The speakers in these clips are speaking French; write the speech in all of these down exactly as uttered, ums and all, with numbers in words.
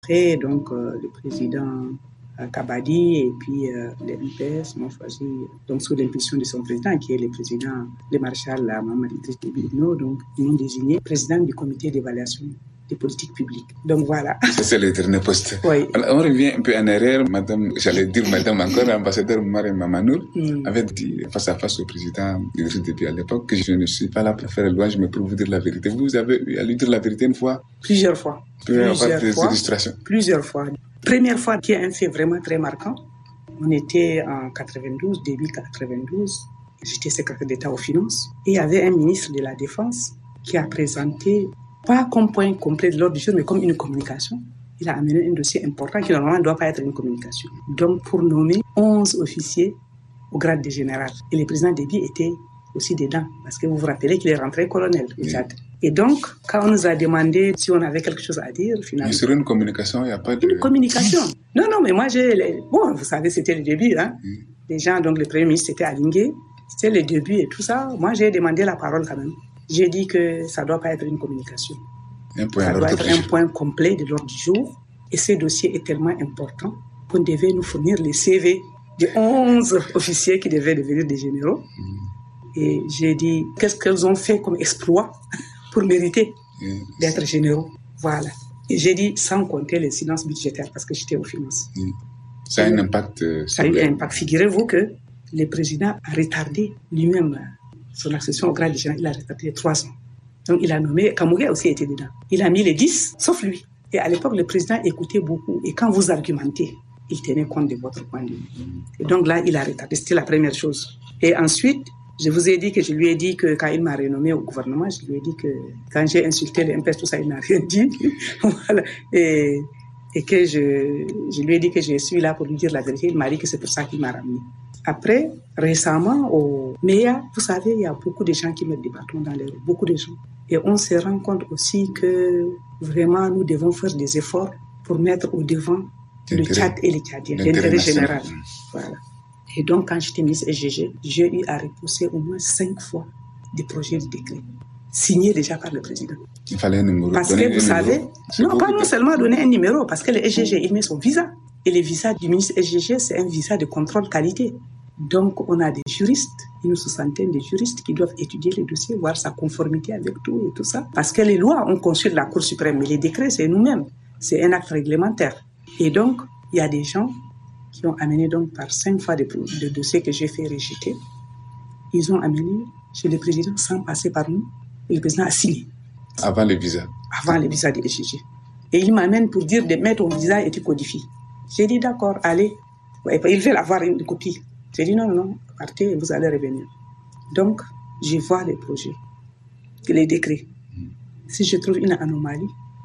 Après, donc, euh, le président euh, Kabadi et puis euh, les M P S m'ont choisi, donc, sous l'impulsion de son président, qui est le président, le maréchal Mamadou Idriss Déby Itno, donc, ils m'ont désigné président du comité d'évaluation des politiques publiques. Donc voilà. Ça, c'est le dernier poste. Oui. Alors, on revient un peu en arrière. Madame, j'allais dire madame encore, l'ambassadeur Mariam Mamanour mm. avait dit face à face au président Idriss Déby à l'époque que je ne suis pas là pour faire le louange, mais pour vous dire la vérité. Vous avez eu à lui dire la vérité une fois? Plusieurs fois. Plusieurs, Plusieurs des fois. illustrations. Plusieurs fois. Première fois, qui est un fait vraiment très marquant. On était en quatre-vingt-douze, début quatre-vingt-douze. J'étais secrétaire d'État aux Finances. Et il y avait un ministre de la Défense qui a présenté, pas comme point complet de l'ordre du jour, mais comme une communication. Il a amené un dossier important qui normalement ne doit pas être une communication. Donc, pour nommer onze officiers au grade de général. Et le président Déby était aussi dedans, parce que vous vous rappelez qu'il est rentré colonel au Tchad. Oui. Et donc, quand on nous a demandé si on avait quelque chose à dire, finalement... Mais sur une communication, il n'y a pas de... Une communication. Non, non, mais moi, j'ai... Les... Bon, vous savez, c'était le début, hein. Mm. Les gens, donc le premier ministre, c'était Alingué. C'était le début et tout ça. Moi, j'ai demandé la parole quand même. J'ai dit que ça ne doit pas être une communication. Un point ça doit être un point complet de l'ordre du jour. Et ce dossier est tellement important qu'on devait nous fournir les C V de onze officiers qui devaient devenir des généraux. Mm. Et j'ai dit, qu'est-ce qu'ils ont fait comme exploit pour mériter mm. d'être généraux. Voilà. Et j'ai dit, sans compter les silences budgétaires, parce que j'étais aux finances. Mm. Ça a un impact. Euh, ça a eu un impact. Figurez-vous que le président a retardé lui-même son accession au grade de général. Il a retardé trois ans. Donc, il a nommé, Kamougué aussi était dedans. Il a mis les dix, sauf lui. Et à l'époque, le président écoutait beaucoup. Et quand vous argumentez, il tenait compte de votre point de vue. Et donc là, il a retardé. C'était la première chose. Et ensuite, je vous ai dit que je lui ai dit que quand il m'a renommé au gouvernement, je lui ai dit que quand j'ai insulté les M P S, tout ça, il n'a rien dit. Voilà. Et, et que je, je lui ai dit que je suis là pour lui dire la vérité. Il m'a dit que c'est pour ça qu'il m'a ramené. Après, récemment, au M E A, vous savez, il y a beaucoup de gens qui mettent des bâtons dans les roues. Beaucoup de gens. Et on se rend compte aussi que vraiment, nous devons faire des efforts pour mettre au devant le Tchad et les Tchadiens, l'intérêt général. Voilà. Et donc, quand j'étais ministre S G G, j'ai eu à repousser au moins cinq fois des projets de décret, signés déjà par le président. Il fallait un numéro. Parce que vous savez, non, pas non seulement donner un numéro, parce que le S G G, il met son visa. Et le visa du ministre S G G, c'est un visa de contrôle qualité. Donc, on a des juristes, une soixantaine de juristes qui doivent étudier les dossiers, voir sa conformité avec tout et tout ça. Parce que les lois, on consulte la Cour suprême, mais les décrets, c'est nous-mêmes. C'est un acte réglementaire. Et donc, il y a des gens qui ont amené donc par cinq fois de, de dossiers que j'ai fait rejeter. Ils ont amené chez le président sans passer par nous. Et le président a signé. Avant le visa. Avant le visa de S G G. Et il m'amène pour dire de mettre ton visa et tu codifies. J'ai dit d'accord, allez. Il veut avoir une copie. J'ai dit non, non, partez et vous allez revenir. Donc, je vois les projets, les décrets. Si je trouve une anomalie,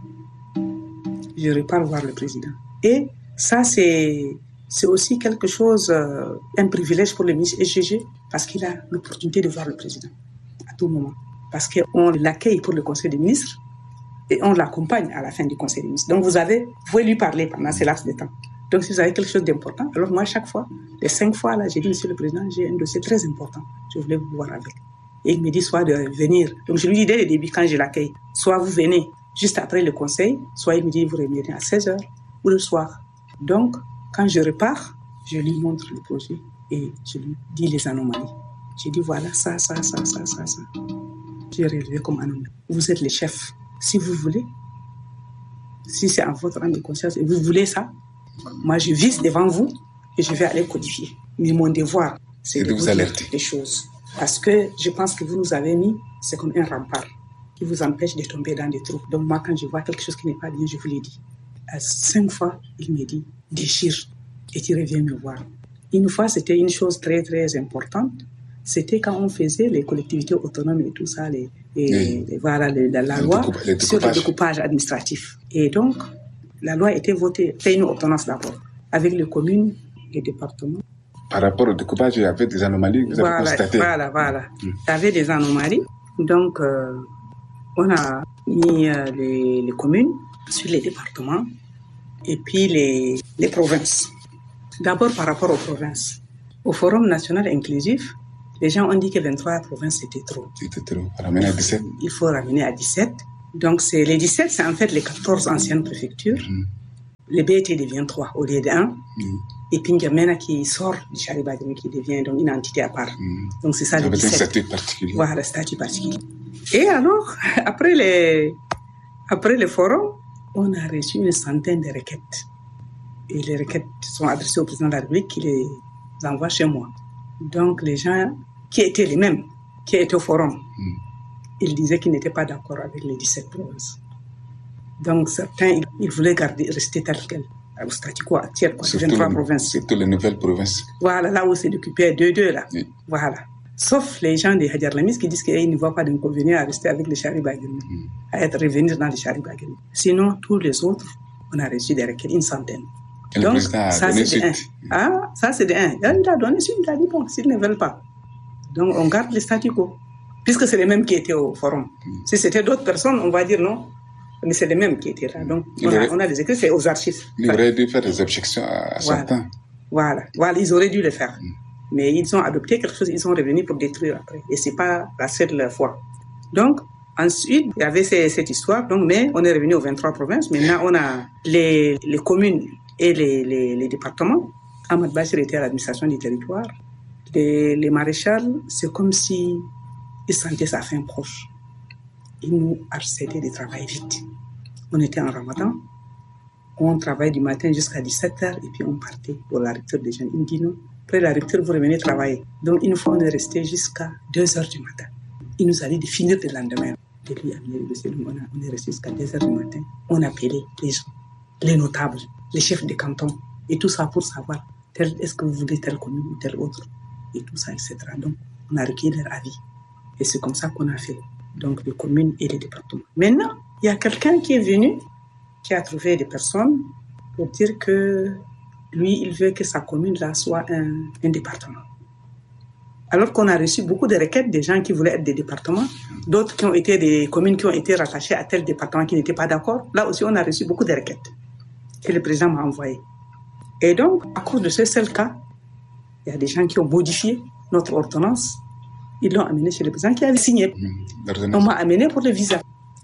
je repars voir le président. Et ça, c'est, c'est aussi quelque chose, euh, un privilège pour le ministre S G G, parce qu'il a l'opportunité de voir le président à tout moment. Parce qu'on l'accueille pour le conseil des ministres et on l'accompagne à la fin du conseil des ministres. Donc, vous avez, vous pouvez lui parler pendant ce laps de temps. Donc, si vous avez quelque chose d'important, alors moi, chaque fois, les cinq fois, là, j'ai dit, monsieur le président, j'ai un dossier très important. Je voulais vous voir avec. Et il me dit soit de venir. Donc, je lui dis dès le début, quand je l'accueille, soit vous venez juste après le conseil, soit il me dit, vous revenez à seize heures ou le soir. Donc, quand je repars, je lui montre le projet et je lui dis les anomalies. J'ai dit, voilà, ça, ça, ça, ça, ça, ça. J'ai relevé comme anomalie. Vous êtes le chef. Si vous voulez, si c'est en votre âme de conscience et vous voulez ça, moi, je vise devant vous et je vais aller codifier. Mais mon devoir, c'est de, de vous alerter des choses. Parce que je pense que vous nous avez mis, c'est comme un rempart qui vous empêche de tomber dans des trous. Donc moi, quand je vois quelque chose qui n'est pas bien, je vous l'ai dit. À cinq fois, il me dit, déchire et tu reviens me voir. Une fois, c'était une chose très, très importante. C'était quand on faisait les collectivités autonomes et tout ça, les, et, oui. les, voilà, les, la, la loi découpa, sur le découpage administratif. Et donc, la loi était votée, c'est une ordonnance d'abord, avec les communes et départements. Par rapport au découpage, il y avait des anomalies que vous voilà, avez constatées. Voilà, voilà. Mmh. Il y avait des anomalies. Donc, euh, on a mis euh, les, les communes sur les départements et puis les, les provinces. D'abord, par rapport aux provinces. Au Forum national inclusif, les gens ont dit que vingt-trois provinces, c'était trop. C'était trop. Ramener à dix-sept. Il faut ramener à dix-sept. Donc, c'est, les dix-sept, c'est en fait les quatorze anciennes préfectures. Mmh. le B T devient trois au lieu de un. Mm. Et puis N'Djamena qui sort du Charibaguémé qui devient donc une entité à part. Mm. Donc c'est ça le dix-sept. Avec un statut particulier. Voilà, le statut particulier. Et alors, après les, après le forum, on a reçu une centaine de requêtes. Et les requêtes sont adressées au président de la République qui les envoie chez moi. Donc les gens qui étaient les mêmes, qui étaient au forum, mm. ils disaient qu'ils n'étaient pas d'accord avec les dix-sept provinces. Donc certains, ils voulaient garder, rester tel quel, au statu quo actuel, quoi, vingt-trois provinces. C'est toutes les nouvelles provinces. Voilà, là où c'est occupé deux deux là. Oui. Voilà. Sauf les gens des Hadjar Lamis qui disent qu'ils ne voient pas d'inconvénient à rester avec les Charibaguémé, mm. à être revenir dans les Charibaguémé. Sinon, tous les autres, on a reçu des requêtes, une centaine. Et donc, ça c'est de un. Ah, ça c'est de un. Il a donné suite, il a dit bon, s'ils ne veulent pas. Donc on garde le statu quo. Puisque c'est les mêmes qui étaient au forum. Mm. Si c'était d'autres personnes, on va dire non. Mais c'est les mêmes qui étaient là. Donc, on, aurait, a, on a des écrits, c'est aux archives. Ils auraient dû faire des objections à, à voilà. certains. Voilà. Voilà, ils auraient dû le faire. Mm. Mais ils ont adopté quelque chose, ils sont revenus pour détruire après. Et ce n'est pas la seule fois. Donc, ensuite, il y avait ces, cette histoire. Donc, mais on est revenu aux vingt-trois provinces. Maintenant, on a les, les communes et les, les, les départements. Ahmad Bachir était à l'administration du territoire. Les, les maréchals, c'est comme si ils sentaient sa fin proche. Ils nous harcelaient de travailler vite. On était en Ramadan, on travaillait du matin jusqu'à dix-sept heures et puis on partait pour la rupture des jeunes. Ils nous disent non, après la rupture, vous revenez travailler. Donc une fois, on est resté jusqu'à deux heures du matin. Il nous a dit de finir le lendemain. De lui amener le dossier, on, on est resté jusqu'à deux heures du matin. On appelait les gens, les notables, les chefs de canton et tout ça pour savoir tel, est-ce que vous voulez telle commune ou telle autre et tout ça, et cetera. Donc on a recueilli leur avis et c'est comme ça qu'on a fait. Donc les communes et les départements. Maintenant, il y a quelqu'un qui est venu, qui a trouvé des personnes pour dire que lui, il veut que sa commune-là soit un, un département. Alors qu'on a reçu beaucoup de requêtes des gens qui voulaient être des départements, d'autres qui ont été des communes qui ont été rattachées à tel département qui n'étaient pas d'accord. Là aussi, on a reçu beaucoup de requêtes que le président m'a envoyées. Et donc, à cause de ce seul cas, il y a des gens qui ont modifié notre ordonnance. Ils l'ont amené chez le président qui avait signé. Mmh, on m'a amené pour le visa.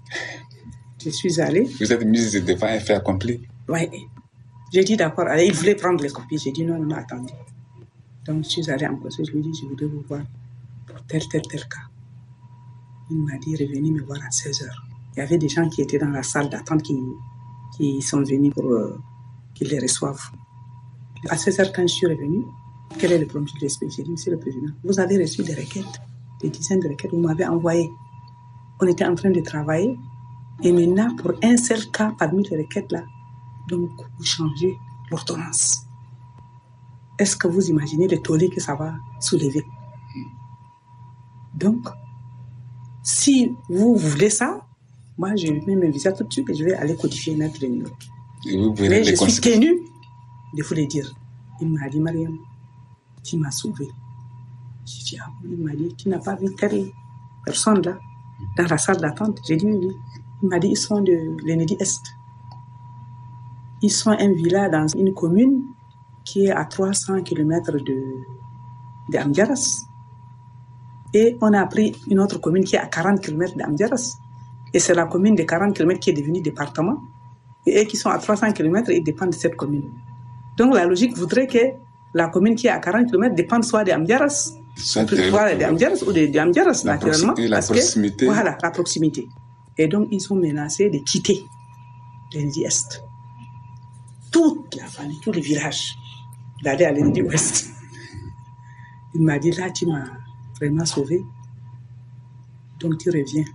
Je suis allée. Vous êtes mise devant un fait accompli. Oui. J'ai dit d'accord. Allez, il voulait prendre les copies. J'ai dit non, non, non, attendez. Donc je suis allée en procès. Je lui ai dit, je voudrais vous voir pour tel, tel, tel cas. Il m'a dit, revenez me voir à seize heures. Il y avait des gens qui étaient dans la salle d'attente qui, qui sont venus pour euh, qu'ils les reçoivent. À seize heures, quand je suis revenue, quel est le problème? Je lui ai expliqué. J'ai dit, monsieur le président, vous avez reçu des requêtes, des dizaines de requêtes, vous m'avez envoyé. On était en train de travailler. Et maintenant, pour un seul cas parmi les requêtes-là, donc vous changez l'ordonnance. Est-ce que vous imaginez le tollé que ça va soulever? Donc, si vous voulez ça, moi, je mets mes visas tout de suite et je vais aller codifier mettre les numéros. Mais je suis tenue de vous le dire. Il m'a dit, Mariam, tu m'as sauvé. J'ai dit, ah, il m'a dit, tu n'as pas vu telle personne là, dans la salle d'attente? J'ai dit, oui. Il m'a dit, ils sont de l'Enedi Est. Ils sont un village dans une commune qui est à trois cents kilomètres de, de Amdiaras. Et on a pris une autre commune qui est à quarante kilomètres d'Amdiaras. Et c'est la commune de quarante kilomètres qui est devenue département. Et eux qui sont à trois cents kilomètres, ils dépendent de cette commune. Donc la logique voudrait que la commune qui est à quarante kilomètres dépende soit d'Amdiaras, voilà, d'Amdiaras ou de, d'Amdiaras, naturellement. La parce proximité. Que, voilà, la proximité. Et donc, ils sont menacés de quitter l'Enedi Est. Toute la famille, tous les villages, d'aller à l'Enedi Ouest. Il m'a dit, là, tu m'as vraiment sauvé. Donc, tu reviens.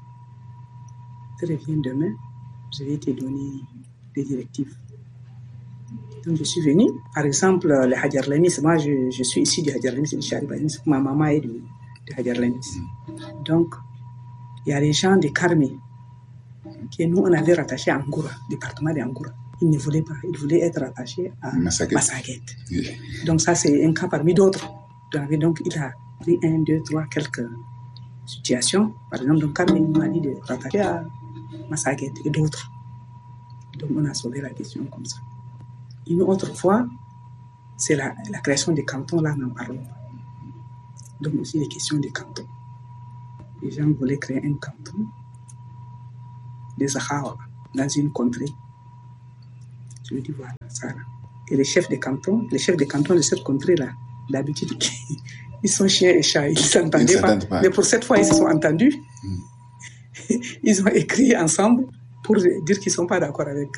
Tu reviens demain. Je vais te donner des directives. Donc, je suis venue. Par exemple, le Hadjar Lamis, moi, je, je suis ici du Hadjar Lamis, du Charibaguémé. Ma maman est du, du Hadjar Lamis. Donc, il y a les gens de Karmé que nous, on avait rattaché à Angoura, département d'Angoura. Ils ne voulaient pas. Ils voulaient être rattachés à Massaguet. Oui. Donc, ça, c'est un cas parmi d'autres. Donc, il a pris un, deux, trois, quelques situations. Par exemple, donc, Karmé m'a dit de rattacher à Massaguet et d'autres. Donc, on a sauvé la question comme ça. Une autre fois, c'est la, la création des cantons, là, n'en parlons pas. Donc, aussi les questions des cantons. Les gens voulaient créer un canton des Sahara dans une contrée. Je lui dis, voilà, ça là. Et les chefs des cantons, les chefs des cantons de cette contrée-là, d'habitude, ils sont chiens et chats, ils ne s'entendaient pas. pas. Mais pour cette fois, ils se sont entendus. Mm. Ils ont écrit ensemble pour dire qu'ils ne sont pas d'accord avec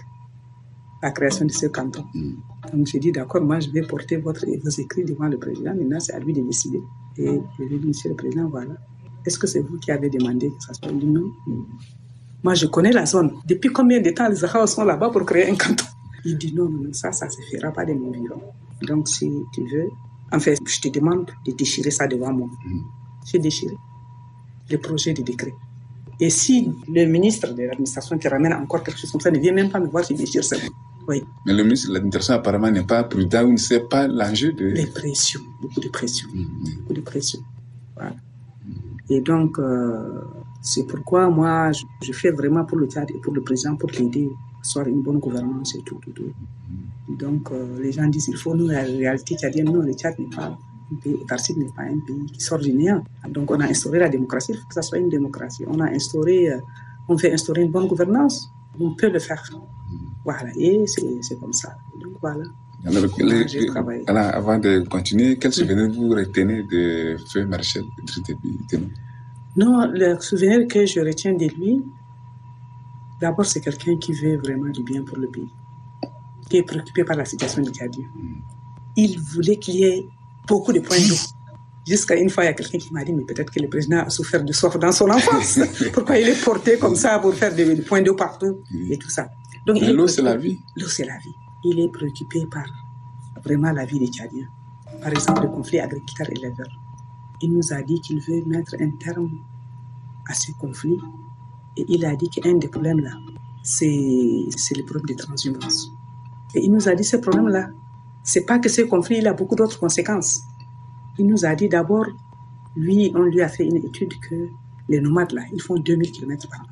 la création de ce canton. Mm. Donc j'ai dit, d'accord, moi je vais porter votre, vos écrits devant le président. Maintenant, c'est à lui de décider. Et je lui ai dit, monsieur le président, voilà. Est-ce que c'est vous qui avez demandé que ça soit? Il dit non. Mm. Moi, je connais la zone. Depuis combien de temps les Zahawas sont là-bas pour créer un canton? Il dit non, non, ça, ça ne se fera pas de mon vivant. Donc, si tu veux, en fait, je te demande de déchirer ça devant moi. Mm. J'ai déchiré le projet de décret. Et si le ministre de l'administration qui ramène encore quelque chose comme ça ne vient même pas me voir, je déchire ça. Oui. Mais le ministre de l'administration apparemment n'est pas prudent ou ne sait pas l'enjeu de... Les pressions, beaucoup de pression. Mm. Beaucoup de pression. Voilà. Mm. Et donc, euh, c'est pourquoi moi, je, je fais vraiment pour le Tchad et pour le président, pour l'aider à avoir une bonne gouvernance et tout. tout, tout. Mm. Donc, euh, les gens disent il faut nous, la réalité tchadienne, non, le Tchad n'est pas un pays, Tarsid n'est pas un pays qui sort du néant. Donc, on a instauré la démocratie, il faut que ça soit une démocratie. On a instauré, euh, on fait instaurer une bonne gouvernance, on peut le faire. Mm. Voilà, et c'est, c'est comme ça. Donc, voilà. Alors, les, les, alors, avant de continuer, quel souvenir mm. vous retenez de Feu Maréchal Idriss Déby Itno? Non, le souvenir que je retiens de lui, d'abord, c'est quelqu'un qui veut vraiment du bien pour le pays, qui est préoccupé par la situation du Tchadien. Mm. Il voulait qu'il y ait beaucoup de points d'eau. Jusqu'à une fois, il y a quelqu'un qui m'a dit, mais peut-être que le président a souffert de soif dans son enfance. Pourquoi il est porté comme ça pour faire des, des points d'eau partout mm. et tout ça. Donc, mais l'eau, c'est la vie. L'eau, c'est la vie. Il est préoccupé par vraiment la vie des Tchadiens. Par exemple, le conflit agriculteur-éleveur. Il nous a dit qu'il veut mettre un terme à ce conflit. Et il a dit qu'un des problèmes là, c'est, c'est le problème de transhumance. Et il nous a dit ce problème-là, c'est pas que ce conflit, il a beaucoup d'autres conséquences. Il nous a dit d'abord, lui, on lui a fait une étude que les nomades là, ils font deux mille kilomètres par an.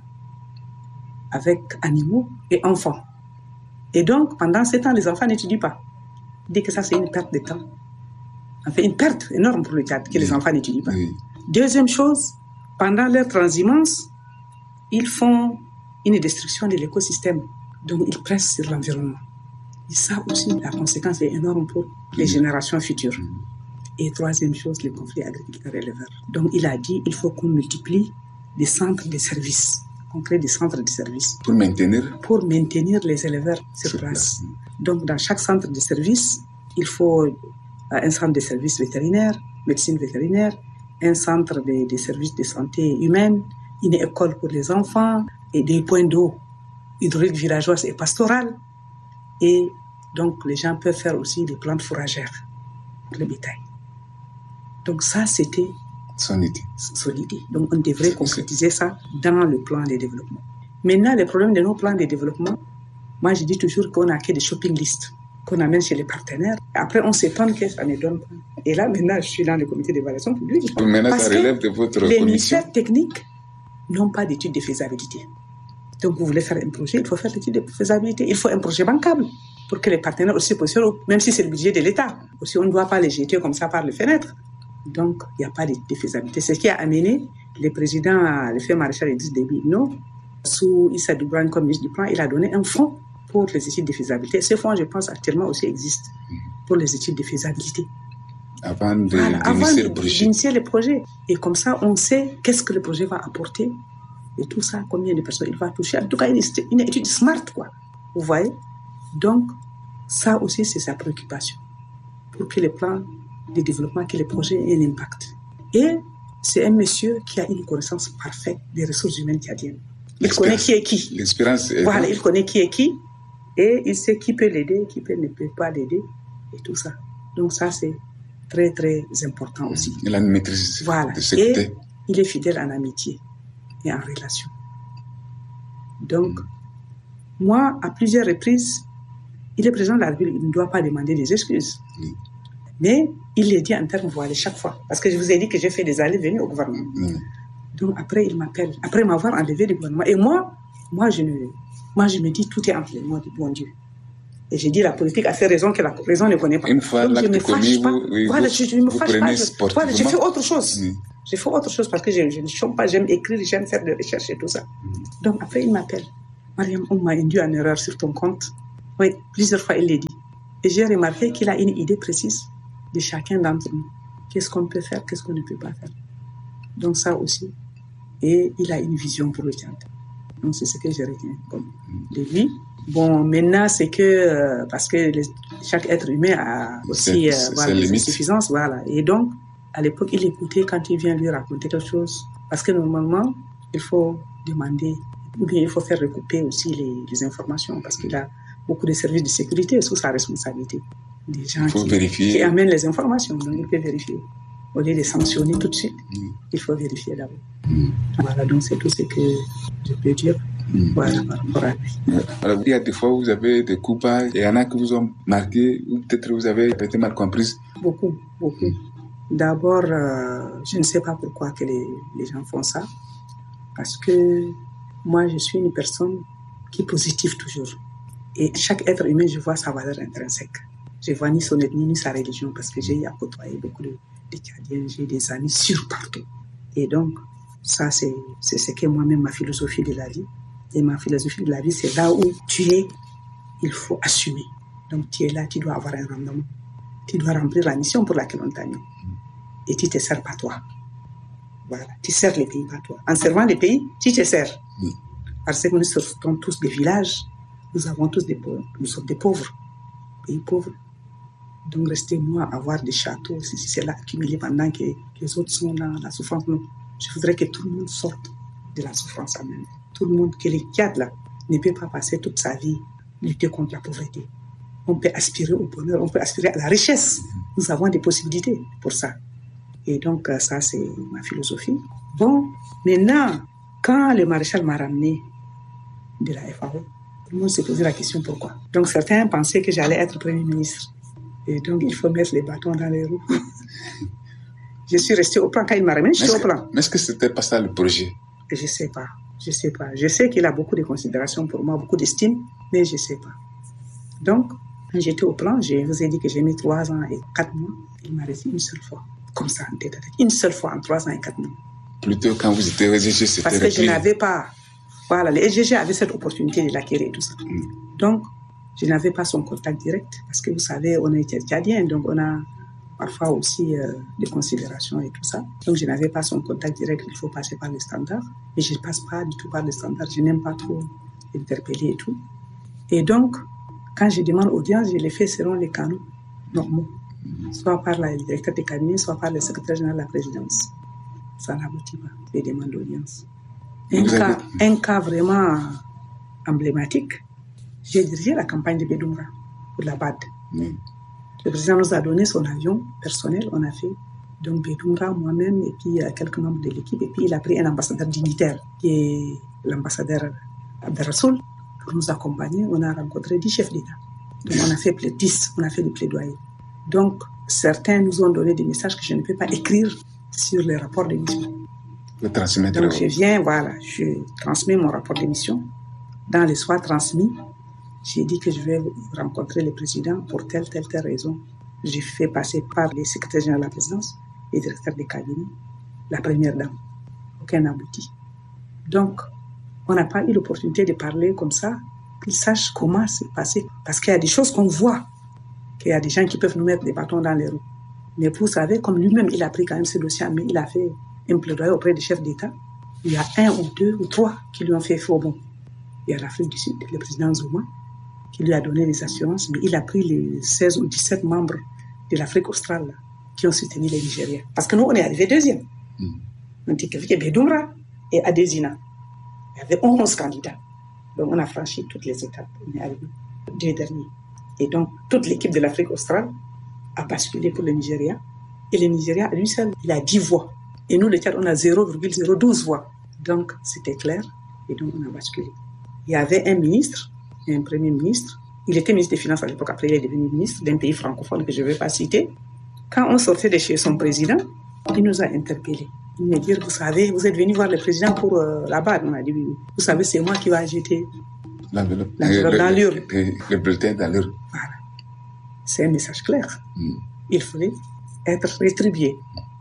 Avec animaux et enfants. Et donc, pendant ce temps, les enfants n'étudient pas. Il dit que ça, c'est une perte de temps. En fait, une perte énorme pour le Tchad, que oui. les enfants n'étudient pas. Oui. Deuxième chose, pendant leur transhumance, ils font une destruction de l'écosystème. Donc, ils pressent sur l'environnement. Et ça aussi, la conséquence est énorme pour les oui. générations futures. Oui. Et troisième chose, le conflit agriculteur-éleveur. Donc, il a dit qu'il faut qu'on multiplie les centres de services. On crée des centres de services. Pour maintenir Pour maintenir les éleveurs sur, sur place. place. Donc, dans chaque centre de service, il faut un centre de services vétérinaires, médecine vétérinaire, un centre de, de services de santé humaine, une école pour les enfants, et des points d'eau hydrauliques villageoises et pastorales. Et donc, les gens peuvent faire aussi des plantes fourragères pour le bétail. Donc, ça, c'était son idée. Son idée. Donc, on devrait concrétiser ça dans le plan de développement. Maintenant, le problème de nos plans de développement, moi, je dis toujours qu'on n'a que des shopping lists qu'on amène chez les partenaires. Après, on s'étonne que ça ne donne pas. Et là, maintenant, je suis dans le comité d'évaluation publique. Maintenant, ça relève de votre les commission. Les ministères techniques n'ont pas d'études de faisabilité. Donc, vous voulez faire un projet, il faut faire l'étude de faisabilité. Il faut un projet bancable pour que les partenaires aussi positionnent, même si c'est le budget de l'État. Aussi, on ne doit pas les jeter comme ça par les fenêtres. Donc, il n'y a pas de, de faisabilité. C'est ce qui a amené le président, le Feu Maréchal Idriss Déby Itno, sous Issa Doubrane comme ministre du plan, il a donné un fonds pour les études de faisabilité. Ce fonds, je pense, actuellement aussi existe pour les études de faisabilité. Avant, de, voilà, d'initier, avant le projet. d'initier le projet. Et comme ça, on sait qu'est-ce que le projet va apporter et tout ça, combien de personnes il va toucher. En tout cas, une, une étude smart, quoi. Vous voyez? Donc, ça aussi, c'est sa préoccupation. Pour que les plans de développement, que les projets aient un impact. Et c'est un monsieur qui a une connaissance parfaite des ressources humaines tchadiennes. Il connaît qui est qui. L'expérience est Voilà, il connaît qui est qui. Et il sait qui peut l'aider, qui peut, ne peut pas l'aider. Et tout ça. Donc ça, c'est très, très important aussi. Il a une maîtrise voilà. de ce côté. Et il est fidèle en amitié et en relation. Donc, mm. moi, à plusieurs reprises, il est président de la République, il ne doit pas demander des excuses. Mm. Mais il les dit en termes voilés chaque fois. Parce que je vous ai dit que j'ai fait des allées-venues au gouvernement. Mm. Donc après, il m'appelle, après m'avoir enlevé du gouvernement. Et moi, moi je, ne, moi, je me dis, tout est entre les mains du bon Dieu. Et j'ai dit, la politique a fait raison que la raison ne connaît pas. Une fois donc, l'acte commis, vous, oui, voilà, vous, je, je me vous fâche prenez pas. sportivement. Voilà, j'ai fait autre chose. Mm. J'ai fait autre chose parce que je, je ne chante pas, j'aime écrire, j'aime faire des recherches et tout ça. Mm. Donc après, il m'appelle. Mariam, on m'a induit en erreur sur ton compte. Oui, plusieurs fois, il l'a dit. Et j'ai remarqué qu'il a une idée précise de chacun d'entre nous. Qu'est-ce qu'on peut faire, qu'est-ce qu'on ne peut pas faire. Donc ça aussi. Et il a une vision pour le Tchad. Donc c'est ce que je retiens comme de lui. Bon, maintenant, c'est que, euh, parce que les, chaque être humain a aussi euh, voilà, des insuffisances. Voilà. Et donc, à l'époque, il écoutait quand il vient lui raconter quelque chose. Parce que normalement, il faut demander, ou bien il faut faire recouper aussi les, les informations, parce qu'il a beaucoup de services de sécurité sous sa responsabilité. Des gens qui, qui amènent les informations, donc il peut vérifier. Au lieu de sanctionner tout de suite, mmh. il faut vérifier d'abord. Mmh. Voilà, donc c'est tout ce que je peux dire. Mmh. Voilà, par rapport à lui. Alors, il y a des fois où vous avez des coups bas, et il y en a qui vous ont marqué, ou peut-être vous avez été mal comprise. Beaucoup, beaucoup. Mmh. D'abord, euh, je ne sais pas pourquoi que les, les gens font ça, parce que moi, je suis une personne qui est positive toujours. Et chaque être humain, je vois sa valeur intrinsèque. Je ne vois ni son ethnie, ni sa religion, parce que j'ai à côtoyer beaucoup de, de Tchadiens, j'ai des amis sur partout. Et donc, ça, c'est, c'est ce qu'est moi-même ma philosophie de la vie. Et ma philosophie de la vie, c'est là où tu es, il faut assumer. Donc, tu es là, tu dois avoir un rendement. Tu dois remplir la mission pour laquelle on t'a mis. Et tu ne te sers pas toi. Voilà, tu sers les pays pas toi. En servant les pays, tu te sers. Oui. Parce que nous sommes tous des villages, nous avons tous des pauvres, nous sommes des pauvres, pays pauvres. Donc rester moi, avoir des châteaux, si c'est là accumulé pendant que, que les autres sont dans la souffrance. Non, je voudrais que tout le monde sorte de la souffrance à même. Tout le monde, que les cadres là, ne peut pas passer toute sa vie lutter contre la pauvreté. On peut aspirer au bonheur, on peut aspirer à la richesse. Nous avons des possibilités pour ça. Et donc, ça, c'est ma philosophie. Bon, maintenant, quand le maréchal m'a ramené de la F A O, tout le monde s'est posé la question pourquoi. Donc, certains pensaient que j'allais être Premier ministre. Et donc, il faut mettre les bâtons dans les roues. Je suis restée au plan. Quand il m'a ramené, je suis au plan. Mais est-ce que c'était pas ça le projet? Je ne sais pas. Je ne sais pas. Je sais qu'il a beaucoup de considération pour moi, beaucoup d'estime, mais je ne sais pas. Donc, quand j'étais au plan, je vous ai dit que j'ai mis trois ans et quatre mois. Il m'a resté une seule fois. Comme ça, en tête à tête. Une seule fois en trois ans et quatre mois. Plutôt quand vous étiez au S G G, c'était parce que replié. Je n'avais pas... Voilà, le S G G avait cette opportunité de l'acquérir et tout ça. Mm. Donc, je n'avais pas son contact direct. Parce que vous savez, on est tchadien, donc on a parfois aussi euh, des considérations et tout ça. Donc, je n'avais pas son contact direct. Il faut passer par les standards. Mais je ne passe pas du tout par les standards. Je n'aime pas trop interpeller et tout. Et donc, quand je demande audience, je les fais selon les canaux normaux. Soit par le directeur de cabinet, soit par le secrétaire général de la présidence. Ça n'aboutit pas, les demandes d'audience. Un cas, un cas vraiment emblématique, j'ai dirigé la campagne de Bédoumra pour la B A D. Mm. Le président nous a donné son avion personnel, on a fait donc Bédoumra, moi-même, et puis euh, quelques membres de l'équipe, et puis il a pris un ambassadeur dignitaire, qui est l'ambassadeur Abderrassoul, pour nous accompagner. On a rencontré dix chefs d'État. Donc on a fait dix, on a fait des plaidoyers. Donc, certains nous ont donné des messages que je ne peux pas écrire sur les rapports d'émission. Vous transmettez. Donc, je viens, voilà, je transmets mon rapport d'émission. Dans les soirs transmis, j'ai dit que je vais rencontrer le président pour telle, telle, telle raison. J'ai fait passer par les secrétaires généraux de la présidence, les directeurs des cabinets, la première dame. Aucun abouti. Donc, on n'a pas eu l'opportunité de parler comme ça, qu'ils sachent comment c'est passé. Parce qu'il y a des choses qu'on voit. Qu'il y a des gens qui peuvent nous mettre des bâtons dans les roues. Mais vous savez, comme lui-même, il a pris quand même ce dossier, mais il a fait un plaidoyer auprès des chefs d'État. Il y a un ou deux ou trois qui lui ont fait faux bon. Il y a l'Afrique du Sud, le président Zuma, qui lui a donné les assurances, mais il a pris les seize ou dix-sept membres de l'Afrique australe qui ont soutenu les Nigériens. Parce que nous, on est arrivé deuxième. Mm. On était qu'avec Bédoumra et Adesina. Il y avait onze candidats. Donc, on a franchi toutes les étapes. On est arrivé deux derniers. Et donc, toute l'équipe de l'Afrique australe a basculé pour le Nigeria. Et le Nigeria, à lui seul, il a dix voix. Et nous, le Tchad, on a zéro virgule zéro douze voix. Donc, c'était clair. Et donc, on a basculé. Il y avait un ministre, un premier ministre. Il était ministre des Finances à l'époque. Après, il est devenu ministre d'un pays francophone que je ne vais pas citer. Quand on sortait de chez son président, il nous a interpellés. Il m'a dit, vous savez, vous êtes venu voir le président pour euh, la B A D. On a dit, oui, oui. Vous savez, c'est moi qui vais agiter l'enveloppe, l'enveloppe dans l'urne. Le bulletin dans l'urne. Voilà. C'est un message clair. Mm. Il fallait être rétribué.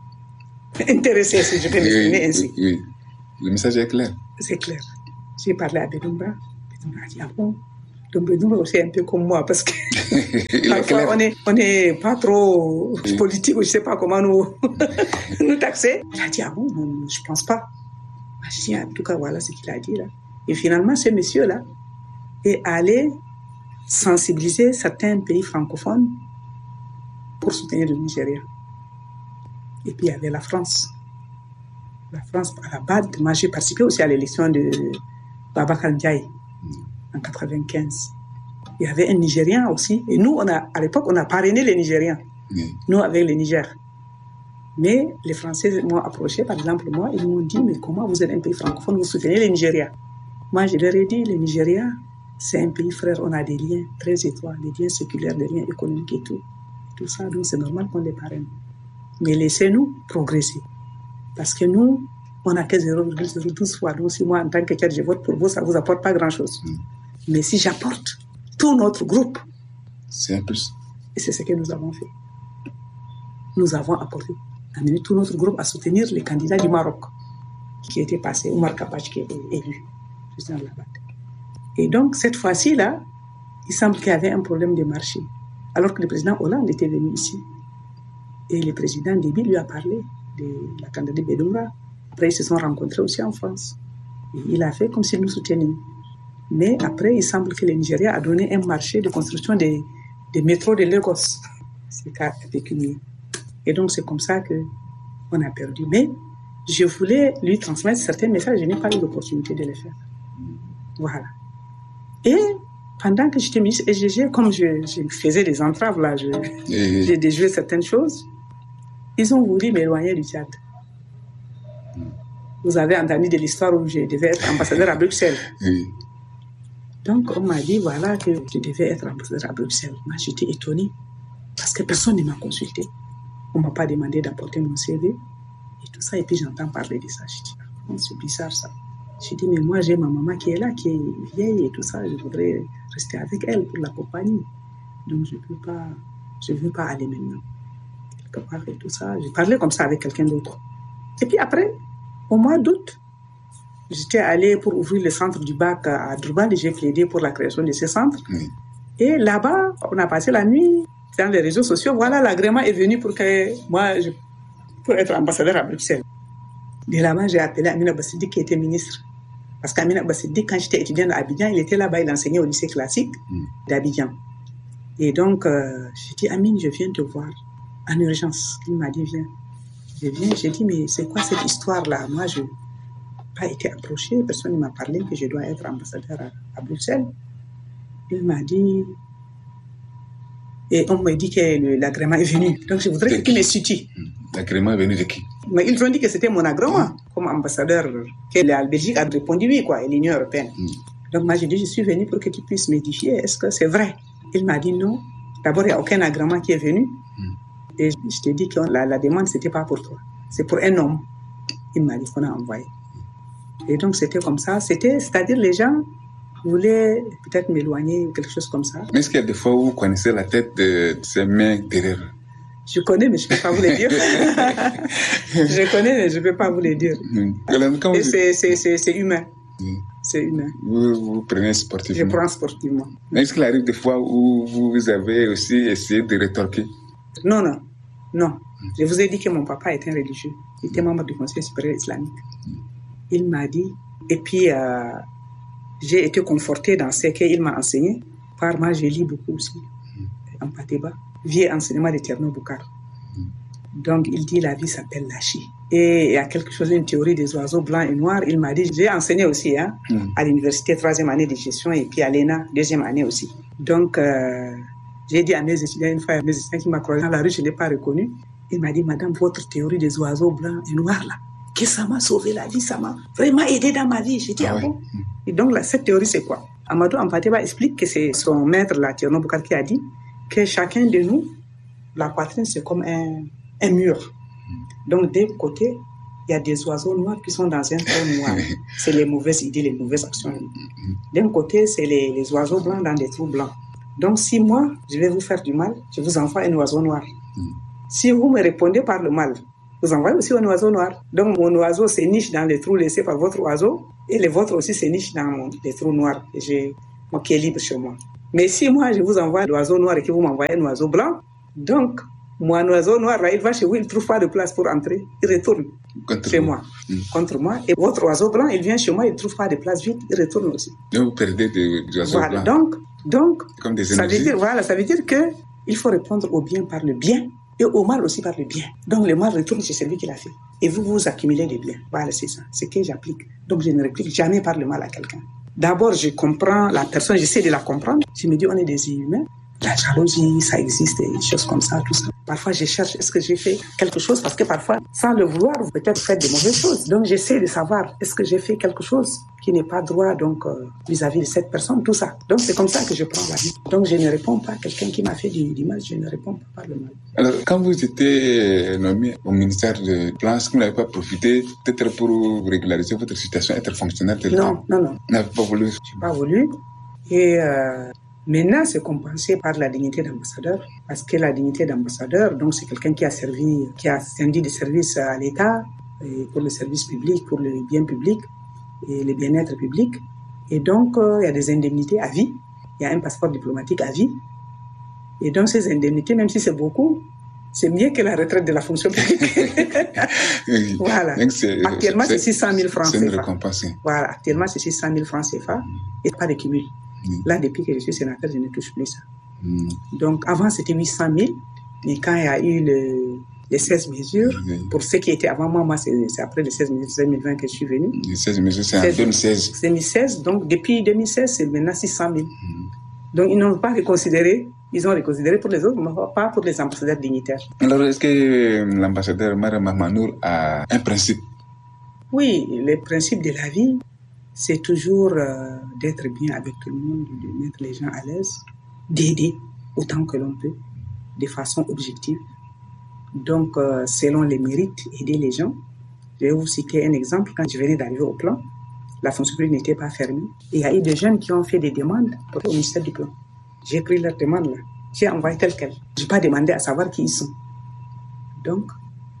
Intéressé, si je peux m'exprimer ainsi. Oui, oui. Le message est clair. C'est clair. J'ai parlé à Bédoumra. Bédoumra a dit, ah bon, Donc Bédoumra aussi est un peu comme moi parce que parfois on est on est pas trop oui. politique, je sais pas comment nous nous taxer. Il a dit ah bon, non, je pense pas. Je dis en tout cas voilà ce qu'il a dit là. Et finalement ce monsieur là est allé sensibiliser certains pays francophones pour soutenir le Nigeria. Et puis il y avait la France. La France à la base, moi j'ai participé aussi à l'élection de Babacar Ndiaye en quatre-vingt-quinze. Il y avait un Nigérien aussi. Et nous, on a, à l'époque, on a parrainé les Nigériens. Oui. Nous, avec le Niger. Mais les Français m'ont approché, par exemple, moi, ils m'ont dit, mais comment vous êtes un pays francophone, vous soutenez les Nigériens? Moi, je leur ai dit, le Nigeria, c'est un pays frère, on a des liens très étroits, des liens séculaires, des liens économiques et tout. Tout ça, donc c'est normal qu'on les parraine. Mais laissez-nous progresser. Parce que nous, on n'a que zéro virgule zéro douze fois. Donc, si moi, en tant que Tchad, je vote pour vous, ça ne vous apporte pas grand-chose. Mm. Mais si j'apporte tout notre groupe, c'est un plus. Et c'est ce que nous avons fait. Nous avons apporté, amené tout notre groupe à soutenir les candidats du Maroc qui étaient passés, Oumar Kapach qui était élu. Et donc, cette fois-ci, là, il semble qu'il y avait un problème de marché. Alors que le président Hollande était venu ici. Et le président Déby lui a parlé de la candidate Bédoumra. Après, ils se sont rencontrés aussi en France. Et il a fait comme s'il nous soutenait. Mais après, il semble que le Nigeria a donné un marché de construction des, des métros de Lagos. C'est cas pécunier. Et donc, c'est comme ça qu'on a perdu. Mais je voulais lui transmettre certains messages. Je n'ai pas eu l'opportunité de les faire. Voilà. Et pendant que j'étais ministre, et je, comme je, je faisais des entraves, là, je, et... j'ai déjoué certaines choses, ils ont voulu m'éloigner du Tchad. Vous avez entendu de l'histoire où je devais être ambassadeur à Bruxelles. Oui. Donc, on m'a dit, voilà, que je devais être ambassadeur à Bruxelles. Moi, j'étais étonnée parce que personne ne m'a consulté. On ne m'a pas demandé d'apporter mon C V et tout ça. Et puis, j'entends parler de ça. Je dis, oh, c'est bizarre ça. Je dis, mais moi, j'ai ma maman qui est là, qui est vieille et tout ça. Je voudrais rester avec elle pour l'accompagner. Donc, je ne peux pas, je veux pas aller maintenant. Quelque part et tout ça. Je parlais comme ça avec quelqu'un d'autre. Et puis après, au mois d'août, j'étais allée pour ouvrir le centre du bac à Durban et j'ai plaidé pour la création de ce centre. Oui. Et là-bas, on a passé la nuit dans les réseaux sociaux. Voilà, l'agrément est venu pour que moi, je pour être ambassadeur à Bruxelles. De là-bas, j'ai appelé Amina Bassidi qui était ministre. Parce qu'Amina Bassidi, quand j'étais étudiante à Abidjan, il était là-bas, il enseignait au lycée classique mm. d'Abidjan. Et donc, euh, j'ai dit, Amine, je viens te voir en urgence. Il m'a dit, viens. Je viens, j'ai dit, mais c'est quoi cette histoire-là? Moi, je n'ai pas été approchée, personne ne m'a parlé que je dois être ambassadeur à, à Bruxelles. Il m'a dit, et on m'a dit que le, l'agrément est venu. Donc, je voudrais qu'il me situe. L'agrément est venu de qui? Mais ils ont dit que c'était mon agrément mmh. comme ambassadeur, que la Belgique a répondu oui, quoi, et l'Union européenne. Mmh. Donc, moi, j'ai dit, je suis venu pour que tu puisses m'édifier. Est-ce que c'est vrai? Il m'a dit non. D'abord, il n'y a aucun agrément qui est venu. Mmh. Et je t'ai dit que la, la demande, ce n'était pas pour toi. C'est pour un homme. Il m'a dit qu'on a envoyé. Et donc, c'était comme ça. C'était, c'est-à-dire, les gens voulaient peut-être m'éloigner ou quelque chose comme ça. Mais est-ce qu'il y a des fois où vous connaissez la tête de, de ces mains derrière? Je connais, mais je ne peux pas vous le dire. Je connais, mais je ne peux pas vous le dire. Mmh. Et c'est, c'est, c'est, c'est humain. Mmh. C'est humain. Vous, vous prenez sportivement? Je prends sportivement. Mais est-ce qu'il arrive des fois où vous avez aussi essayé de rétorquer? Non, non. Non. Mmh. Je vous ai dit que mon papa était un religieux. Il était membre du Conseil supérieur islamique. Mmh. Il m'a dit, et puis euh, j'ai été confortée dans ce qu'il m'a enseigné. Par moi, je lis beaucoup aussi. Mmh. En Pateba. Vieux enseignement de Tierno Boukar. Mmh. Donc, il dit la vie s'appelle Lachi. Et il y a quelque chose, une théorie des oiseaux blancs et noirs. Il m'a dit, j'ai enseigné aussi hein, mmh. à l'université, troisième année de gestion, et puis à l'E N A, deuxième année aussi. Donc, euh, j'ai dit à mes étudiants, une fois, à mes étudiants qui m'a croisé dans la rue, je ne l'ai pas reconnu. Il m'a dit, madame, votre théorie des oiseaux blancs et noirs, là, que ça m'a sauvé la vie, ça m'a vraiment aidé dans ma vie. J'ai dit, ah, ah bon mmh. Et donc, là, cette théorie, c'est quoi? Amadou Ampateba explique que c'est son maître, là, Tierno Boukar, qui a dit que chacun de nous, la poitrine, c'est comme un, un mur. Donc, d'un côté, il y a des oiseaux noirs qui sont dans un trou noir. C'est les mauvaises idées, les mauvaises actions. D'un côté, c'est les, les oiseaux blancs dans des trous blancs. Donc, si moi, je vais vous faire du mal, je vous envoie un oiseau noir. Si vous me répondez par le mal, vous envoyez aussi un oiseau noir. Donc, mon oiseau se niche dans les trous laissés par votre oiseau et les vôtres aussi se nichent dans les trous noirs. Et j'ai moi, qui est libre chez moi. Mais si moi, je vous envoie l'oiseau noir et que vous m'envoyez un oiseau blanc, donc, moi, un oiseau noir, là, il va chez vous, il ne trouve pas de place pour entrer, il retourne contre chez vous. moi, mmh. contre moi. Et votre oiseau blanc, il vient chez moi, il ne trouve pas de place vite, il retourne aussi. Donc, vous perdez des, des oiseaux voilà. blancs. Donc, donc comme des ça veut dire, voilà, ça veut dire qu'il faut répondre au bien par le bien et au mal aussi par le bien. Donc, le mal retourne chez celui qui l'a fait. Et vous, vous accumulez des biens. Voilà, c'est ça. C'est ce que j'applique. Donc, je ne réplique jamais par le mal à quelqu'un. D'abord, je comprends la personne, j'essaie de la comprendre. Je me dis, on est des humains. La jalousie, ça existe, des choses comme ça, tout ça. Parfois, je cherche, est-ce que j'ai fait quelque chose? Parce que parfois, sans le vouloir, vous peut-être faites de mauvaises choses. Donc, j'essaie de savoir, est-ce que j'ai fait quelque chose qui n'est pas droit, donc, euh, vis-à-vis de cette personne, tout ça. Donc, c'est comme ça que je prends la vie. Donc, je ne réponds pas à quelqu'un qui m'a fait du, du mal, je ne réponds pas par le mal. Alors, quand vous étiez nommé au ministère de Plan, est-ce que vous n'avez pas profité, peut-être pour régulariser votre situation, être fonctionnaire de l'État? Non, non, non. Vous n'avez pas voulu? Je n'ai pas voulu. Et, euh, maintenant, c'est compensé par la dignité d'ambassadeur, parce que la dignité d'ambassadeur, donc c'est quelqu'un qui a servi, qui a servi de service à l'État, et pour le service public, pour le bien public et le bien-être public. Et donc, euh, il y a des indemnités à vie, il y a un passeport diplomatique à vie. Et donc, ces indemnités, même si c'est beaucoup, c'est mieux que la retraite de la fonction publique. oui. Voilà. C'est, actuellement, c'est, c'est six cent mille francs C F A. C'est une C F A. récompense. Voilà, actuellement, c'est six cent mille francs C F A et pas de cumul. Mmh. Là, depuis que je suis sénateur, je ne touche plus ça. Mmh. Donc, avant, c'était huit cent mille. Mais quand il y a eu le, les seize mesures, mmh. pour ceux qui étaient avant moi, moi, c'est, c'est après les seize mesures, deux mille vingt que je suis venu. Les seize mesures, c'est en deux mille seize. deux mille seize. Donc, depuis deux mille seize, c'est maintenant six cent mille. Mmh. Donc, ils n'ont pas reconsidéré. Ils ont reconsidéré pour les autres, mais pas pour les ambassadeurs dignitaires. Alors, est-ce que l'ambassadeur Mariam Mahamat a un principe? Oui, le principe de la vie, c'est toujours euh, d'être bien avec tout le monde, de mettre les gens à l'aise, d'aider autant que l'on peut, de façon objective. Donc, euh, selon les mérites, aider les gens. Je vais vous citer un exemple. Quand je venais d'arriver au plan, la fonction publique n'était pas fermée. Et il y a eu des jeunes qui ont fait des demandes pour au ministère du plan. J'ai pris leurs demandes là. J'ai envoyé tel quel. Je n'ai pas demandé à savoir qui ils sont. Donc,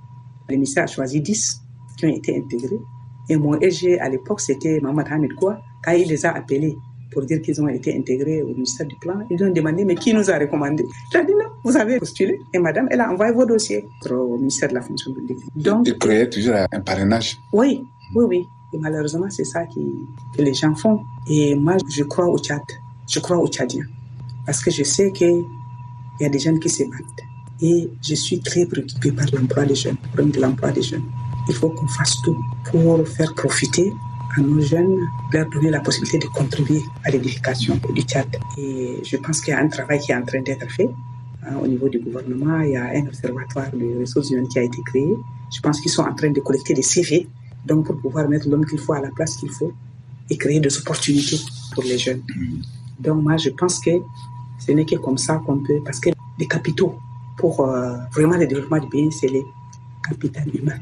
le ministère a choisi dix qui ont été intégrés. Et mon E G à l'époque, c'était Mohamed Hamid Koua. Quand il les a appelés pour dire qu'ils ont été intégrés au ministère du Plan, ils ont demandé, mais qui nous a recommandé? J'ai dit non, vous avez postulé. Et madame, elle a envoyé vos dossiers au ministère de la fonction publique. Donc, il croyait toujours à un parrainage? Oui, oui, oui. Et malheureusement, c'est ça qui, que les gens font. Et moi, je crois au Tchad. Je crois aux Tchadiens. Parce que je sais qu'il y a des jeunes qui se battent. Et je suis très préoccupée par l'emploi des jeunes, le problème de l'emploi des jeunes. Il faut qu'on fasse tout pour faire profiter à nos jeunes, leur donner la possibilité de contribuer à l'édification du Tchad. Et je pense qu'il y a un travail qui est en train d'être fait. Hein, au niveau du gouvernement, il y a un observatoire de ressources humaines qui a été créé. Je pense qu'ils sont en train de collecter des C V, donc pour pouvoir mettre l'homme qu'il faut à la place qu'il faut et créer des opportunités pour les jeunes. Donc moi, je pense que ce n'est que comme ça qu'on peut, parce que les capitaux pour euh, vraiment le développement du pays, c'est les capitaux humains.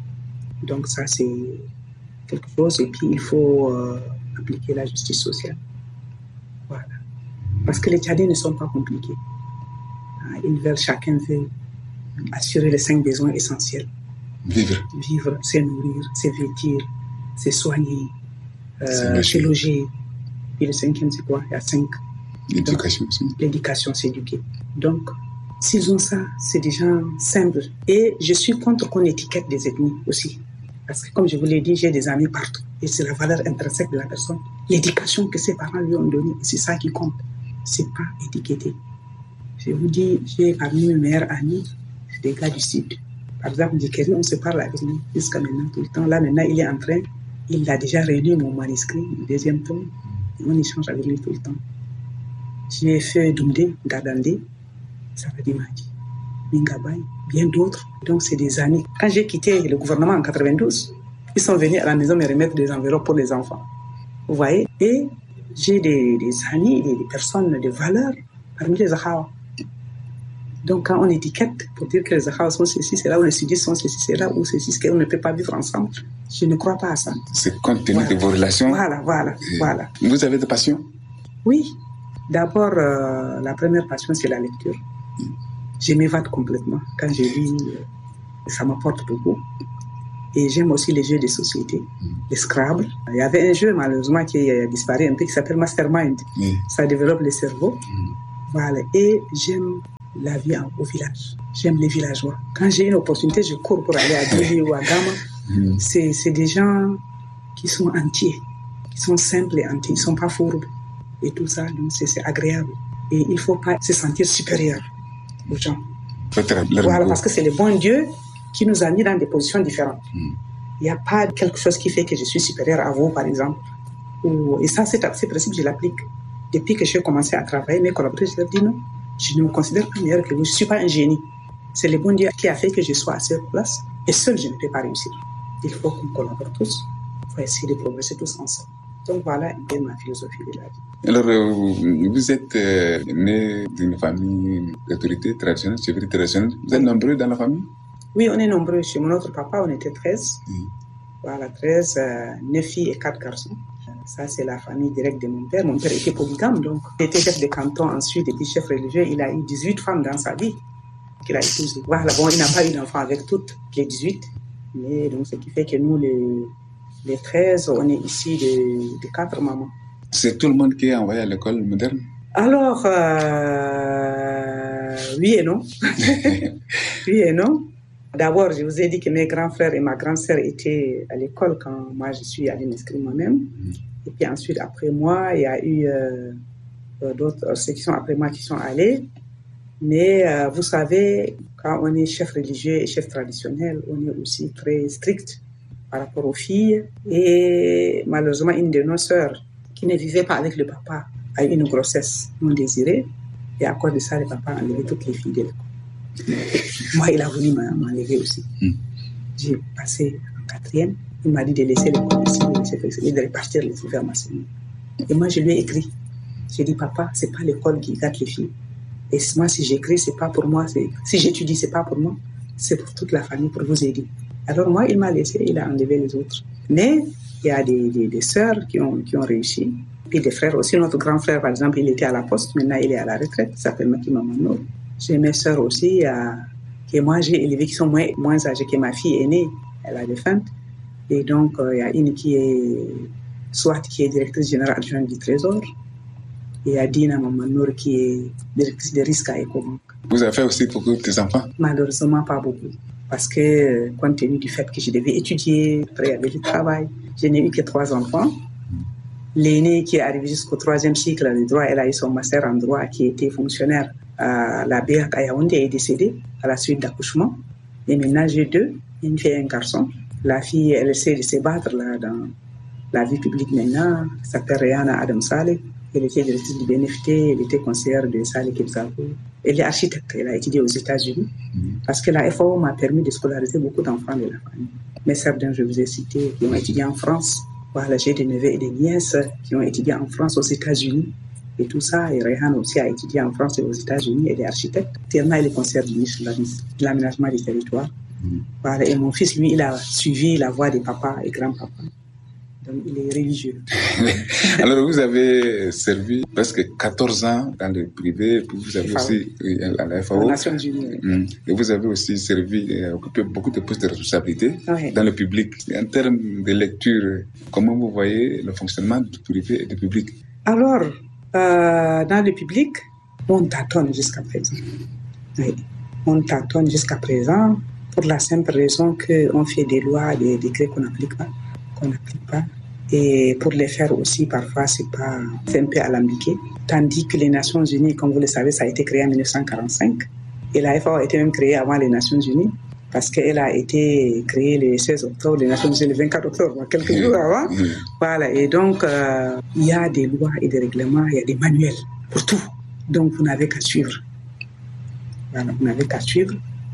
Donc ça, c'est quelque chose. Et puis, il faut euh, appliquer la justice sociale. Voilà. Parce que les Tchadiens ne sont pas compliqués. Ils veulent, chacun veut assurer les cinq besoins essentiels. Vivre. Vivre, c'est nourrir, c'est vêtir, c'est soigner, euh, c'est loger. Et le cinquième, c'est quoi? Il y a cinq. L'éducation aussi. L'éducation, c'est éduquer. Donc, s'ils ont ça, c'est des gens simples. Et je suis contre qu'on étiquette des ethnies aussi. Parce que, comme je vous l'ai dit, j'ai des amis partout. Et c'est la valeur intrinsèque de la personne. L'éducation que ses parents lui ont donnée, c'est ça qui compte. C'est pas étiqueter. Je vous dis, j'ai parmi mes meilleurs amis, c'est des gars du Sud. Par exemple, Dikeri, on se parle avec lui jusqu'à maintenant, tout le temps. Là, maintenant, il est en train, il a déjà réuni mon manuscrit, le deuxième tome. Et on échange avec lui tout le temps. J'ai fait Doumdé, Gadandé, Saradi Madi, Mingabay, bien d'autres. Donc, c'est des amis. Quand j'ai quitté le gouvernement en quatre-vingt-douze, ils sont venus à la maison me remettre des enveloppes pour les enfants. Vous voyez? Et j'ai des, des amis, des, des personnes de valeur parmi les Zahawa. Donc, quand on étiquette pour dire que les Zahawa sont ceci, c'est là où les Sudistes sont ceci, c'est là où ceci, c'est qu'on ne peut pas vivre ensemble. Je ne crois pas à ça. C'est compte tenu voilà. de vos relations. Voilà, voilà, voilà. Vous avez des passions? Oui. D'abord, euh, la première passion, c'est la lecture. Je m'évade complètement. Quand je lis, ça m'apporte beaucoup. Et j'aime aussi les jeux de société, les Scrabble. Il y avait un jeu, malheureusement, qui a disparu un peu, qui s'appelle Mastermind. Oui. Ça développe le cerveau. Mm. Voilà. Et j'aime la vie au village. J'aime les villageois. Quand j'ai une opportunité, je cours pour aller à Dili ou à Gama. Mm. C'est, c'est des gens qui sont entiers, qui sont simples et entiers. Ils ne sont pas fourbes. Et tout ça, donc c'est, c'est agréable. Et il ne faut pas se sentir supérieur aux gens. Voilà, parce que c'est le bon Dieu qui nous a mis dans des positions différentes. Mm. Il n'y a pas quelque chose qui fait que je suis supérieur à vous, par exemple. Ou, et ça, c'est, ce principe, je l'applique. Depuis que j'ai commencé à travailler, mes collaborateurs, je leur dis non, je ne me considère pas meilleur que vous. Je ne suis pas un génie. C'est le bon Dieu qui a fait que je sois à cette place. Et seul, je ne peux pas réussir. Il faut qu'on collabore tous. Il faut essayer de progresser tous ensemble. Donc voilà un peu ma philosophie de la vie. Alors, euh, vous êtes euh, né d'une famille d'autorité traditionnelle, chefferie traditionnelle. Vous êtes nombreux dans la famille? Oui, on est nombreux. Chez mon autre papa, on était treize. Oui. Voilà, treize, euh, neuf filles et quatre garçons. Ça, c'est la famille directe de mon père. Mon père était polygame, donc il était chef de canton ensuite, et puis chef religieux. Il a eu dix-huit femmes dans sa vie qu'il a épousées. Voilà, bon, il n'a pas eu d'enfants avec toutes les dix-huit. Mais donc, ce qui fait que nous, les, les treize, on est ici de, de quatre mamans. C'est tout le monde qui est envoyé à l'école moderne? Alors, euh, oui et non. Oui et non. D'abord, je vous ai dit que mes grands frères et ma grande sœur étaient à l'école quand moi je suis allée m'inscrire moi-même. Mm. Et puis ensuite, après moi, il y a eu euh, d'autres, ceux qui sont après moi qui sont allés. Mais euh, vous savez, quand on est chef religieux et chef traditionnel, on est aussi très strict par rapport aux filles. Et malheureusement, une de nos sœurs qui ne vivait pas avec le papa a eu une grossesse non désirée. Et à cause de ça, le papa a enlevé toutes les filles de l'école. Moi, il a voulu m'enlever aussi. Mm. J'ai passé en quatrième. Il m'a dit de laisser l'école ici, de laisser et de repartir les filles vers ma semaine. Et moi, je lui ai écrit. J'ai dit, papa, c'est pas l'école qui gâte les filles. Et moi, si j'écris, c'est pas pour moi. C'est... Si j'étudie, c'est pas pour moi. C'est pour toute la famille, pour vous aider. Alors moi, il m'a laissé, il a enlevé les autres. Mais il y a des, des, des sœurs qui ont, qui ont réussi. Puis des frères aussi. Notre grand frère, par exemple, il était à la poste. Maintenant, il est à la retraite. Il s'appelle Maki Mamano. J'ai mes sœurs aussi, euh, que moi j'ai élevées, qui sont moins, moins âgées que ma fille aînée. Elle a des femmes. Et donc, il euh, y a une qui est, soit qui est directrice générale adjointe du Trésor. Et il y a Dina Mamanour qui est directrice de risque à Ecobank. Vous avez fait aussi beaucoup de enfants? Malheureusement, pas beaucoup. Parce que, compte tenu du fait que je devais étudier, après il y avait du travail, je n'ai eu que trois enfants. L'aînée qui est arrivée jusqu'au troisième cycle de droit, elle a eu son master en droit, qui était fonctionnaire à la B A C à Yaoundé, est décédée à la suite d'accouchement. Et maintenant, j'ai deux, une fille et un garçon. La fille, elle essaie de se battre là, dans la vie publique maintenant. Elle s'appelle Rihanna Adam Saleh. Elle était directrice du B N F T, elle était conseillère de Saleh Kebzabo. Elle est architecte, elle a étudié aux États-Unis. Parce que la F A O m'a permis de scolariser beaucoup d'enfants de la famille. Mes sœurs dont je vous ai cité, qui ont étudié en France. Voilà, j'ai des neveux et des nièces qui ont étudié en France, aux États-Unis. Et tout ça, et Rehan aussi a étudié en France et aux États-Unis, elle est architecte. Tierna, elle est conseillère du ministre de l'aménagement du territoire. Mm. Voilà, et mon fils, lui, il a suivi la voie des papas et grands-papas. Donc, il est religieux. Alors, vous avez servi presque quatorze ans dans le privé, puis vous avez aussi à la F A O. Aux Nations Unies. Mm. Et vous avez aussi servi, et occupé beaucoup de postes de responsabilité oui. dans le public. En termes de lecture, comment vous voyez le fonctionnement du privé et du public? Alors, Euh, dans le public, on tâtonne jusqu'à présent. Oui. On tâtonne jusqu'à présent pour la simple raison qu'on fait des lois, des décrets qu'on n'applique pas, qu'on n'applique pas. Et pour les faire aussi, parfois, c'est, pas, c'est un peu alambiqué. Tandis que les Nations Unies, comme vous le savez, ça a été créé en dix-neuf cent quarante-cinq. Et la F A O a été même créée avant les Nations Unies. Parce qu'elle a été créée le seize octobre, les Nations Unies le vingt-quatre octobre, quelques jours avant. Voilà, et donc, euh, il y a des lois et des règlements, il y a des manuels pour tout. Donc, vous n'avez qu'à suivre. Voilà, vous n'avez qu'à suivre.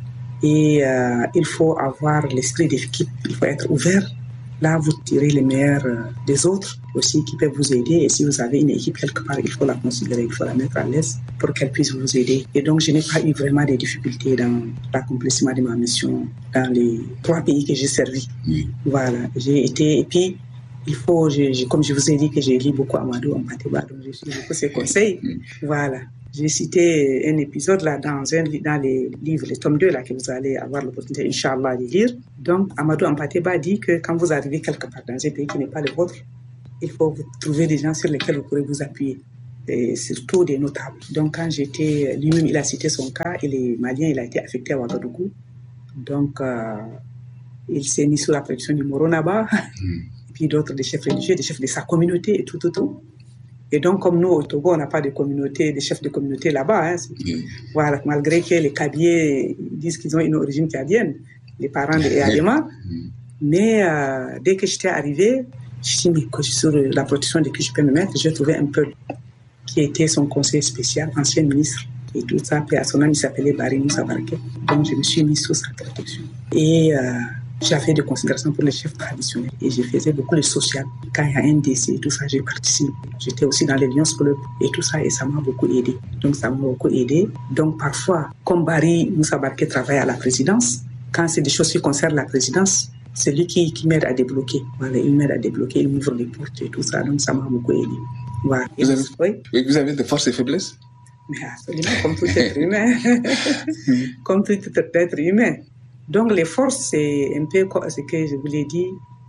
Et euh, il faut avoir l'esprit d'équipe, il faut être ouvert. Là, vous tirez les meilleurs euh, des autres aussi qui peuvent vous aider. Et si vous avez une équipe quelque part, il faut la considérer, il faut la mettre à l'aise pour qu'elle puisse vous aider. Et donc, je n'ai pas eu vraiment de difficultés dans l'accomplissement de ma mission dans les trois pays que j'ai servis. Oui. Voilà, j'ai été... Et puis, il faut, je, je, comme je vous ai dit que j'ai lu beaucoup Amadou Hampâté Bâ, donc je suis beaucoup ses conseils. Oui. Voilà. J'ai cité un épisode là dans, un, dans les livres, les tomes deux là, que vous allez avoir l'opportunité, Inch'Allah, de lire. Donc, Amadou Hampâté-Bâ dit que quand vous arrivez quelque part dans un pays qui n'est pas le vôtre, il faut vous trouver des gens sur lesquels vous pourrez vous appuyer, et surtout des notables. Donc, quand j'étais, lui-même, il a cité son cas, il est malien, il a été affecté à Ouagadougou. Donc, euh, il s'est mis sous la protection du Moronaba, mm. et puis d'autres, des chefs religieux, des chefs de sa communauté et tout, tout, tout. Et donc, comme nous, au Togo, on n'a pas de communauté, de chefs de communauté là-bas. Hein, mm. Voilà, malgré que les Kabyés disent qu'ils ont une origine kabyenne, les parents de Adema. Mm. Mais euh, dès que j'étais arrivée, je me suis dit, mais sur la protection de qui je peux me mettre, j'ai trouvé un peu qui était son conseiller spécial, ancien ministre, et tout ça. Puis à son nom, il s'appelait Barry Moussa Barké. Donc, je me suis mis sous sa protection. Et euh, j'avais de considération pour les chefs traditionnels. Et je faisais beaucoup de social. Quand il y a un décès et tout ça, j'ai participé. J'étais aussi dans les Lions Club et tout ça, et ça m'a beaucoup aidé. Donc, ça m'a beaucoup aidé. Donc, parfois, comme Barry Moussa Barké travaille à la présidence, quand c'est des choses qui concernent la présidence, c'est lui qui, qui m'aide à débloquer. Voilà, il m'aide à débloquer, il m'ouvre les portes et tout ça. Donc, ça m'a beaucoup aidé. Voilà. Vous, avez, oui? Vous avez des forces et faiblesses? Mais absolument, comme tout être humain. Comme tout être humain. Donc, les forces, c'est un peu ce que je vous l'ai dit.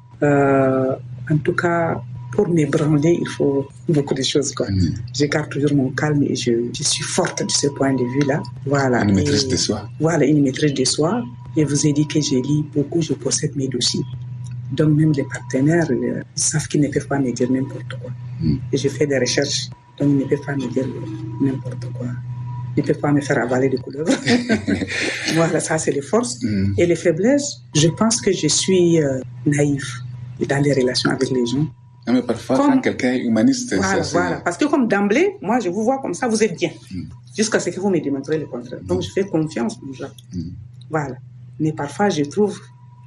Euh, en tout cas, pour m'ébranler, il faut beaucoup de choses, quoi. Mmh. J'écarte toujours mon calme et je, je suis forte de ce point de vue-là. Voilà. Une maîtrise de soi. Voilà, une maîtrise de soi. Je vous ai dit que je lis beaucoup, je possède mes dossiers. Donc, même les partenaires, ils savent qu'ils ne peuvent pas me dire n'importe quoi. Mm. Et je fais des recherches, donc ils ne peuvent pas me dire n'importe quoi. Ils ne peuvent pas me faire avaler des couleuvres. Voilà, ça, c'est les forces. Mm. Et les faiblesses, je pense que je suis euh, naïve dans les relations avec les gens. Non, mais parfois, comme, quand quelqu'un est humaniste, voilà, ça, voilà. Parce que comme d'emblée, moi, je vous vois comme ça, vous êtes bien. Mm. Jusqu'à ce que vous me démontrez le contraire. Donc, je fais confiance aux gens. Mm. Voilà. Mais parfois, je trouve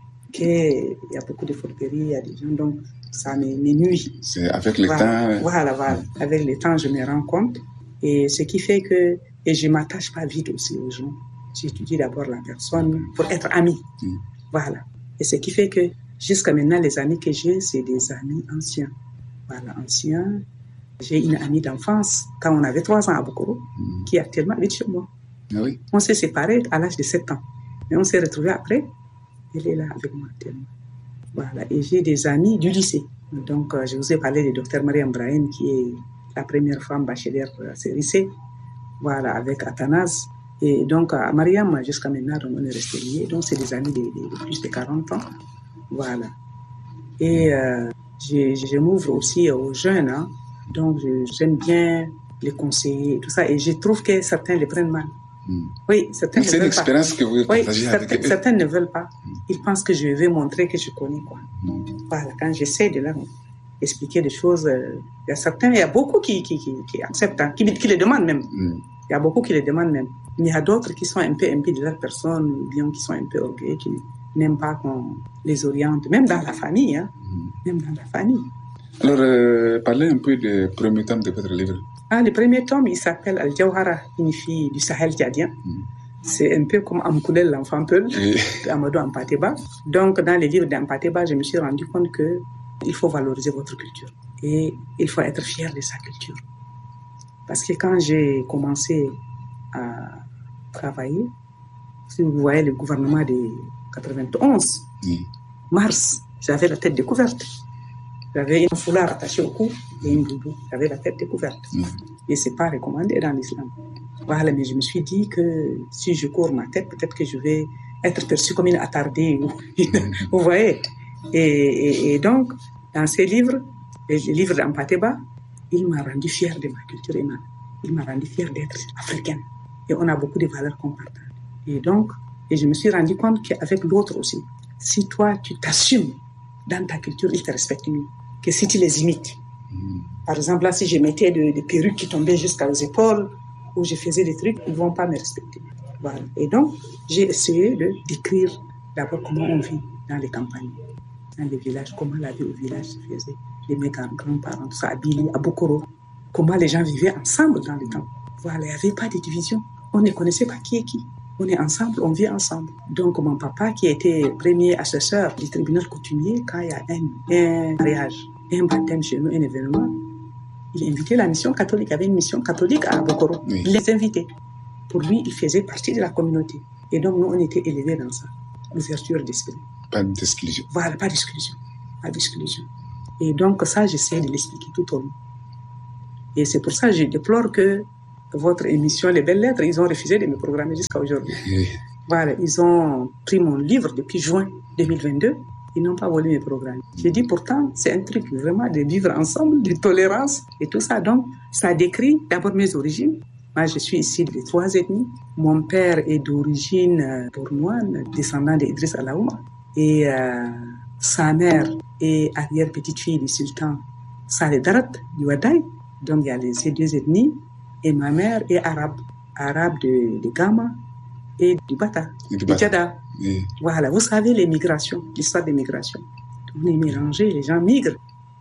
qu'il y a beaucoup de forteries, il y a des gens, donc ça me, me nuit. C'est avec le voilà, temps. Voilà, voilà. Avec le temps, je me rends compte. Et ce qui fait que et je ne m'attache pas vite aussi aux gens. J'étudie d'abord la personne pour être ami. Mm. Voilà. Et ce qui fait que jusqu'à maintenant, les amis que j'ai, c'est des amis anciens. Voilà, anciens. J'ai une amie d'enfance, quand on avait trois ans à Bokoro, mm. qui actuellement habite chez moi. Ah oui. On s'est séparés à l'âge de sept ans. Mais on s'est retrouvés après. Elle est là avec moi actuellement. Voilà. Et j'ai des amis du lycée. Donc, euh, je vous ai parlé du docteur Mariam Brahim, qui est la première femme bachelière à ce lycée. Voilà, avec Athanase. Et donc, à Mariam, jusqu'à maintenant, on est restés liés. Donc, c'est des amis de, de, de plus de quarante ans. Voilà. Et euh, je, je m'ouvre aussi aux jeunes. Hein. Donc, je, j'aime bien les conseiller et tout ça. Et je trouve que certains les prennent mal. Mm. Oui, certains c'est l'expérience que vous partagez oui, avec certains, eux. Certains ne veulent pas. Mm. Ils pensent que je vais montrer que je connais, quoi. Mm. Voilà, quand j'essaie de leur expliquer des choses, euh, il y a certains, il y a beaucoup qui, qui, qui, qui acceptent, hein, qui, qui les demandent même. Mm. Il y a beaucoup qui les demandent même. Mais il y a d'autres qui sont un peu impies de leur personne, ou bien qui sont un peu orgueilleux, qui n'aiment pas qu'on les oriente, même dans la famille, hein. Mm. Même dans la famille. Alors, euh, parlez un peu du premier tome de votre livre. Ah, le premier tome, il s'appelle Al-Jawhara, une fille du Sahel tchadien. Mm. C'est un peu comme Amkoulel, l'enfant Peul, oui. Amadou Hampâté-Bâ. Donc, dans les livres d'Hampâté-Bâ, je me suis rendu compte qu'il faut valoriser votre culture. Et il faut être fier de sa culture. Parce que quand j'ai commencé à travailler, si vous voyez le gouvernement de quatre-vingt-onze, oui. mars, j'avais la tête découverte. J'avais un foulard attaché au cou et une doudou. J'avais la tête découverte. Mmh. Et ce n'est pas recommandé dans l'islam. Voilà, mais je me suis dit que si je cours ma tête, peut-être que je vais être perçue comme une attardée. Mmh. Vous voyez et, et, et donc, dans ces livres, les livres d'Hampâté-Bâ, il m'a rendu fière de ma culture et il m'a rendu fière d'être africaine. Et on a beaucoup de valeurs qu'on partage. Et donc, et je me suis rendu compte qu'avec l'autre aussi, si toi, tu t'assumes dans ta culture, ils te respectent mieux que si tu les imites. Mmh. Par exemple, là, si je mettais des de perruques qui tombaient jusqu'aux épaules, ou je faisais des trucs, ils ne vont pas me respecter. Voilà. Et donc, j'ai essayé de décrire d'abord comment on vit dans les campagnes, dans les villages, comment la vie au village se faisait. Les mes grands-parents, tout ça, à Bili, à Bokoro, comment les gens vivaient ensemble dans les temps. Voilà, il n'y avait pas de division. On ne connaissait pas qui est qui. On est ensemble, on vit ensemble. Donc, mon papa, qui était premier assesseur du tribunal coutumier, quand il y a un, un mariage, un baptême chez nous, un événement, Il invitait la mission catholique. Il y avait une mission catholique à Bokoro. Oui. Il les invitait. Pour lui, il faisait partie de la communauté. Et donc, nous, on était élevés dans ça. Ouverture d'esprit. Pas d'exclusion. Voilà, pas d'exclusion. Pas d'exclusion. Et donc, ça, j'essaie de l'expliquer tout au long. Et c'est pour ça que je déplore que votre émission, Les Belles Lettres, ils ont refusé de me programmer jusqu'à aujourd'hui. Oui. Voilà, ils ont pris mon livre depuis juin deux mille vingt-deux. Ils n'ont pas voulu me programmer. J'ai dit pourtant, c'est un truc vraiment de vivre ensemble, de tolérance et tout ça. Donc, ça décrit d'abord mes origines. Moi, je suis ici de trois ethnies. Mon père est d'origine bournoine, descendant d'Idriss Alaouma. Et euh, sa mère est arrière-petite-fille du sultan Saleh Darat du Wadaï. Donc, il y a les, ces deux ethnies. Et ma mère est arabe, arabe de, de Gama et du Bata, du Djada. Oui. Voilà, vous savez les migrations, l'histoire des migrations. On est mélangés, les gens migrent.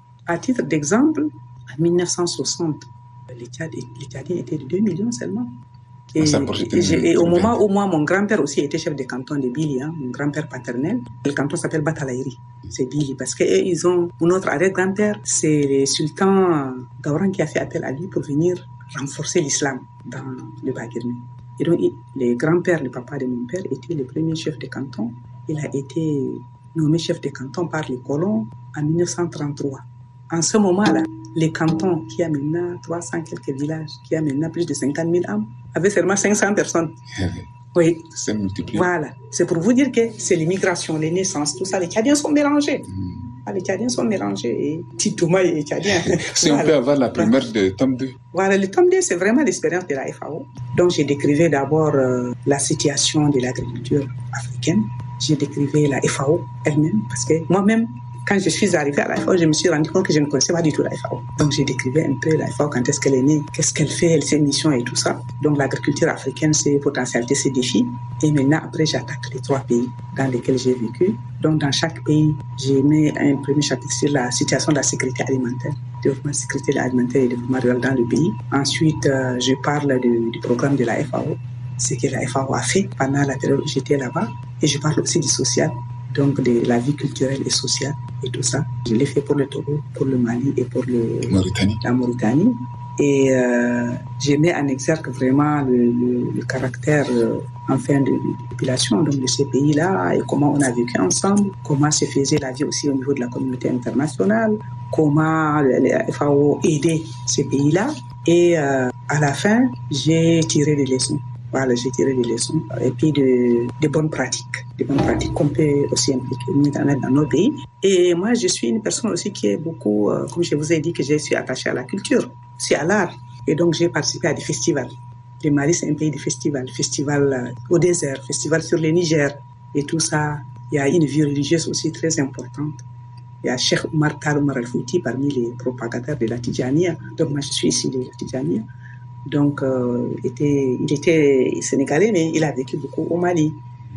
À titre d'exemple, en dix-neuf cent soixante, les Tchadiens étaient de deux millions seulement. Et, ah, et, et au moment où moi, mon grand-père aussi était chef de canton de Bili, hein, mon grand-père paternel, le canton s'appelle Batalaïri, c'est Bili, parce qu'ils ont, notre arrière-grand-père, c'est le sultan Gauran qui a fait appel à lui pour venir renforcer l'islam dans le Baguirmi. Et donc, il, le grand-père, le papa de mon père, était le premier chef de canton. Il a été nommé chef de canton par les colons en dix-neuf cent trente-trois. En ce moment-là, les cantons qui a maintenant trois cents quelques villages, qui a maintenant plus de cinquante mille âmes, avaient seulement cinq cents personnes. Oui. C'est multiplié. Voilà. C'est pour vous dire que c'est l'immigration, les naissances, tout ça. Les Tchadiens sont mélangés. Mmh. Ah, les Tchadiens sont mélangés. Et Titouma est Tchadien. Si voilà. On peut avoir la première de tome deux. Voilà, le tome deux, c'est vraiment l'expérience de la F A O. Donc, j'ai décrivé d'abord euh, la situation de l'agriculture africaine. J'ai décrivé la F A O elle-même, parce que moi-même, quand je suis arrivée à la F A O, je me suis rendu compte que je ne connaissais pas du tout la F A O. Donc, j'ai décrivé un peu la F A O, quand est-ce qu'elle est née, qu'est-ce qu'elle fait, ses missions et tout ça. Donc, l'agriculture africaine, ses potentialités, ses défis. Et maintenant, après, j'attaque les trois pays dans lesquels j'ai vécu. Donc, dans chaque pays, j'ai mis un premier chapitre sur la situation de la sécurité alimentaire, développement de la sécurité alimentaire et développement rural dans le pays. Ensuite, euh, je parle de, du programme de la F A O, ce que la F A O a fait pendant la période où j'étais là-bas. Et je parle aussi du social, donc de la vie culturelle et sociale et tout ça. Je l'ai fait pour le Togo, pour le Mali et pour le, Mauritanie. la Mauritanie. Et euh, j'ai mis en exergue vraiment le, le, le caractère euh, enfin de, de population donc de ces pays-là et comment on a vécu ensemble, comment se faisait la vie aussi au niveau de la communauté internationale, comment la F A O aidait ces pays-là. Et euh, à la fin, j'ai tiré des leçons. Voilà, j'ai tiré des leçons et puis de, de bonnes pratiques, de bonnes pratiques qu'on peut aussi impliquer dans nos pays. Et moi, je suis une personne aussi qui est beaucoup, euh, comme je vous ai dit, que je suis attachée à la culture, aussi à l'art. Et donc, j'ai participé à des festivals. Le Mali, c'est un pays de festivals. Festival euh, au désert, festival sur le Niger et tout ça. Il y a une vie religieuse aussi très importante. Il y a Cheikh Omar Tal Omar Al-Fouti parmi les propagateurs de la Tidjania. Donc, moi, je suis ici de la Tidjania. Donc, euh, était, il était sénégalais, mais il a vécu beaucoup au Mali.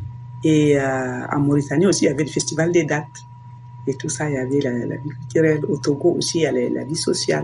Et euh, en Mauritanie aussi, il y avait le festival des dates. Et tout ça, il y avait la, la vie culturelle. Au Togo aussi, il y a la, la vie sociale.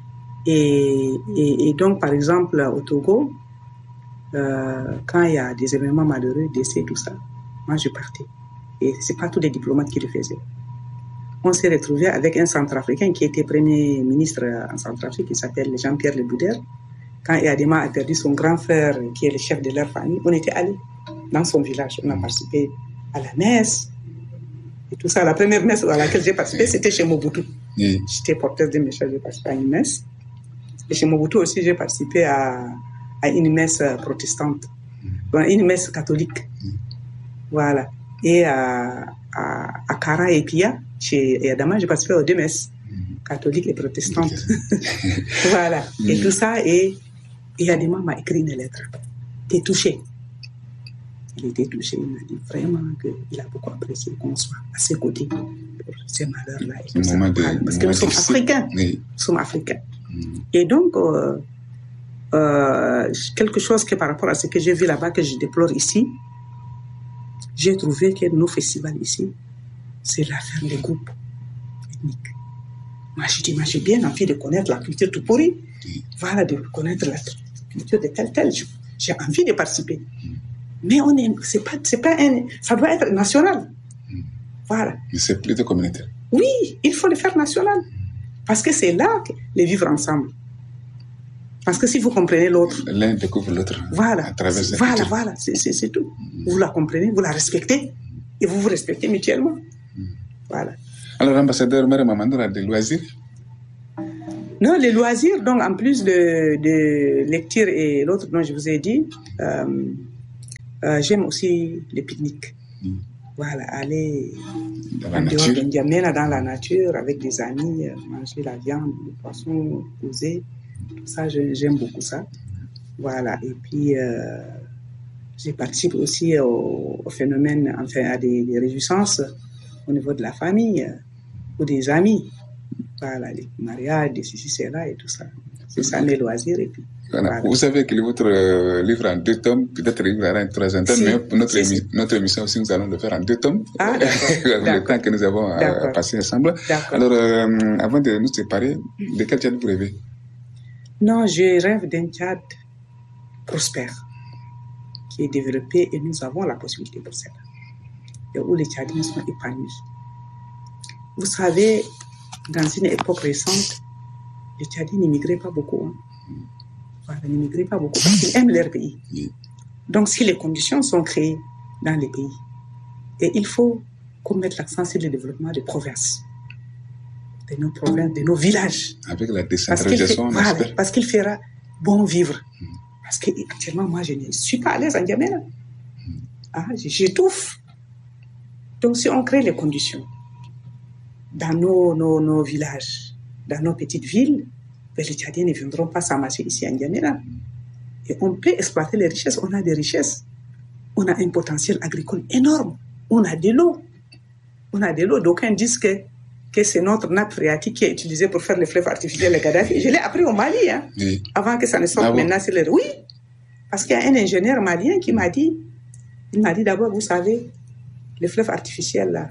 Et, et, et donc, par exemple, au Togo, euh, quand il y a des événements malheureux, décès, tout ça, moi, je partais. Et ce n'est pas tous les diplomates qui le faisaient. On s'est retrouvés avec un Centrafricain qui était Premier ministre en Centrafrique, qui s'appelle Jean-Pierre Le Boudère. Quand Yadema a perdu son grand frère, qui est le chef de leur famille, on était allés dans son village. On a participé à la messe et tout ça. La première messe à laquelle j'ai participé, c'était chez Mobutu. Oui. J'étais porteuse de message, j'ai participé à une messe. Et chez Mobutu aussi, j'ai participé à, à une messe protestante, une messe catholique. Voilà. Et à, à, à Kara et Pia, chez Yadama, j'ai participé aux deux messes, catholiques et protestantes. Voilà. Et tout ça, et Et Yadema m'a écrit une lettre. Il était touché. Il était touché. Il m'a dit vraiment qu'il a beaucoup apprécié qu'on soit à ses côtés pour ces malheurs-là. Et ça, de, parce que nous sommes africains. Oui. Nous sommes africains. Mm. Et donc, euh, euh, quelque chose que par rapport à ce que j'ai vu là-bas, que je déplore ici, j'ai trouvé que nos festivals ici, c'est l'affaire des groupes ethniques. Moi, je dis, moi, j'ai bien envie de connaître la culture tout pourri. Oui. Voilà, de connaître la culture de tel, tel. J'ai envie de participer. Mm. Mais on est, c'est pas, c'est pas un, ça doit être national. Mm. Voilà. Mais c'est plutôt communautaire. Oui, il faut le faire national. Parce que c'est là que les vivre ensemble. Parce que si vous comprenez l'autre... L'un découvre l'autre. Voilà, à travers cette voilà, culture. voilà, c'est, c'est, c'est tout. Vous la comprenez, vous la respectez, et vous vous respectez mutuellement. Mm. Voilà. Alors, ambassadeur Mariam Amandour a des loisirs? Non, les loisirs, donc en plus de, de lecture et l'autre dont je vous ai dit, euh, euh, j'aime aussi les pique-niques. Mm. Voilà, aller dans en dehors de N'Djamena, dans la nature, avec des amis, euh, manger la viande, le poisson, poser. Tout ça, je, j'aime beaucoup ça. Voilà, et puis euh, je participe aussi au, au phénomène, enfin à des, des réjouissances au niveau de la famille euh, ou des amis. Voilà, les mariages, des ceci, cela et tout ça. C'est ça mes loisirs. Et puis, voilà. Voilà. Vous savez que votre euh, livre en deux tomes, peut-être il arrivera en troisième tome, si, mais pour notre, émi- notre émission aussi, nous allons le faire en deux tomes. Ah, d'accord. Le temps que nous avons euh, passé ensemble. D'accord. Alors, euh, avant de nous séparer, de quel Tchad vous rêvez? Non, je rêve d'un Tchad prospère, qui est développé et nous avons la possibilité pour cela. Et où les Tchadiens sont épanouis. Vous savez, dans une époque récente, les Tchadiens n'immigraient pas beaucoup. Hein. Voilà, n'immigraient pas beaucoup parce qu'ils aiment leur pays. Donc, si les conditions sont créées dans les pays, et il faut qu'on mette l'accent sur le développement des provinces, de nos provinces, de nos villages. Avec la décentralisation, parce qu'il, fait, voilà, parce qu'il fera bon vivre. Mm. Parce qu'actuellement, moi, je ne suis pas à l'aise en N'Djamena. Mm. Ah, j'étouffe. Donc, si on crée les conditions dans nos, nos, nos villages, dans nos petites villes, ben, les Tchadiens ne viendront pas s'amasser ici en N'Djamena. Et on peut exploiter les richesses. On a des richesses. On a un potentiel agricole énorme. On a de l'eau. On a de l'eau. D'aucuns disent que que c'est notre nappe phréatique qui est utilisée pour faire les fleuves artificiels de Kadhafi. Je l'ai appris au Mali, hein, oui. Avant que ça ne sorte ah maintenant bon? Sur les... Oui, parce qu'il y a un ingénieur malien qui m'a dit, il m'a dit d'abord, vous savez, les fleuves artificiels là,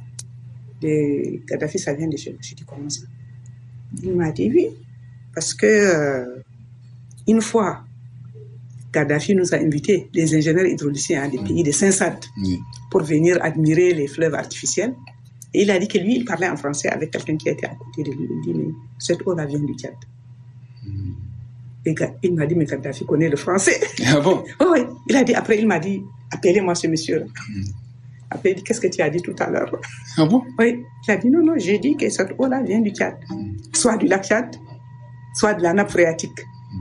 de Kadhafi, ça vient de chez nous. J'ai dit, comment ça? Il m'a dit, oui, parce que euh, une fois, Kadhafi nous a invités, les ingénieurs hydrauliciens hein, des pays de Saint-Sad, oui. Pour venir admirer les fleuves artificiels. Et il a dit que lui, il parlait en français avec quelqu'un qui était à côté de lui. Il dit, mais cette eau-là vient du Tchad. Mm. Et il m'a dit, mais Kadhafi connaît le français. Ah bon? Oh, oui. Il a dit, après, il m'a dit, appelez-moi ce monsieur-là. Mm. Après, il dit, qu'est-ce que tu as dit tout à l'heure? Ah bon? Oui. Il a dit, non, non, j'ai dit que cette eau-là vient du Tchad. Mm. Soit du lac Tchad, soit de la nappe phréatique.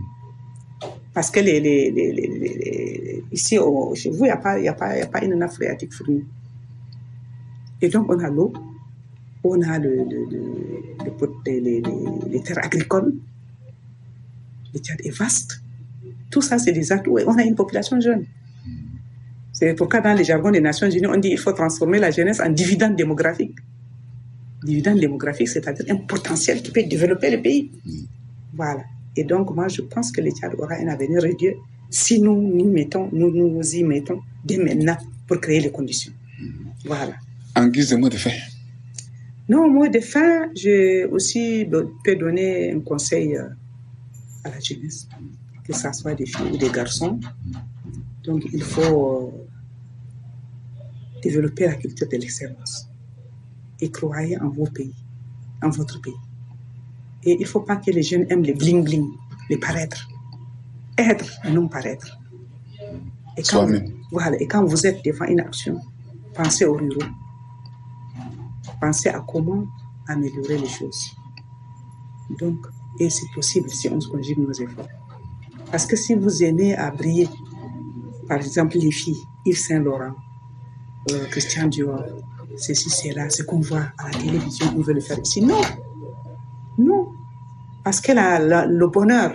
Mm. Parce que les, les, les, les, les, les, ici, au, chez vous, il n'y a, a, a, a pas une nappe phréatique fournie. Et donc, on a l'eau, on a le, le, le, le, les, les, les terres agricoles, le Tchad est vaste. Tout ça, c'est des atouts. Et on a une population jeune. C'est pourquoi, dans les jargons des Nations Unies, on dit qu'il faut transformer la jeunesse en dividende démographique. Dividende démographique, c'est-à-dire un potentiel qui peut développer le pays. Voilà. Et donc, moi, je pense que le Tchad aura un avenir radieux si nous nous, mettons, nous nous y mettons dès maintenant pour créer les conditions. Voilà. En guise de mot de fin. Non, mot de fin, je aussi peux donner un conseil à la jeunesse, que ce soit des filles ou des garçons. Donc, il faut développer la culture de l'excellence et croire en vos pays, en votre pays. Et il ne faut pas que les jeunes aiment les bling-bling, les paraître. Être et non paraître. Et quand, vous, voilà, et quand vous êtes devant une action, pensez aux ruraux. Pensez à comment améliorer les choses. Donc, et c'est possible si on se conjugue nos efforts. Parce que si vous aimez à briller, par exemple les filles, Yves Saint-Laurent, euh, Christian Dior, ceci, c'est là, ce qu'on voit à la télévision, on veut le faire ici. Non, non. Parce que la, la, le bonheur,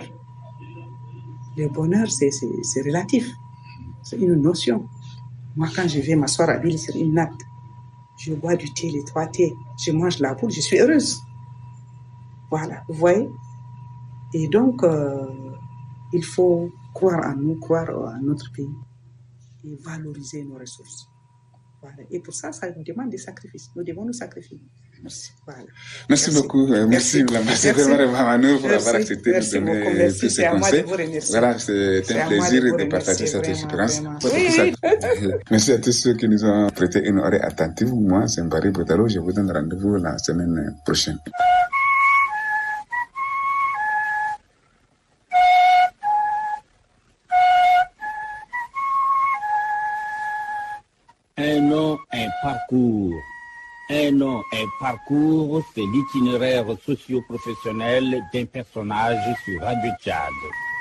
le bonheur, c'est, c'est, c'est relatif. C'est une notion. Moi, quand je vais m'asseoir à l'huile sur une natte, je bois du thé, les trois thés, je mange la poule, je suis heureuse. Voilà, vous voyez? Et donc, euh, il faut croire en nous, croire en notre pays et valoriser nos ressources. Voilà. Et pour ça, ça nous demande des sacrifices. Nous devons nous sacrifier. Merci. Voilà. Merci, merci beaucoup. Merci, merci. l'ambassadeur Mariam Amandour pour avoir accepté de nous donner merci. tous ces conseils. Voilà, c'est un plaisir de, de partager cette expérience. Oui, oui. Merci à tous ceux qui nous ont prêté une oreille attentive. Moi, c'est Mbari Boutalo. Je vous donne rendez-vous la semaine prochaine. Un nom, un parcours. Un nom, un parcours, c'est l'itinéraire socio-professionnel d'un personnage sur Radio Tchad.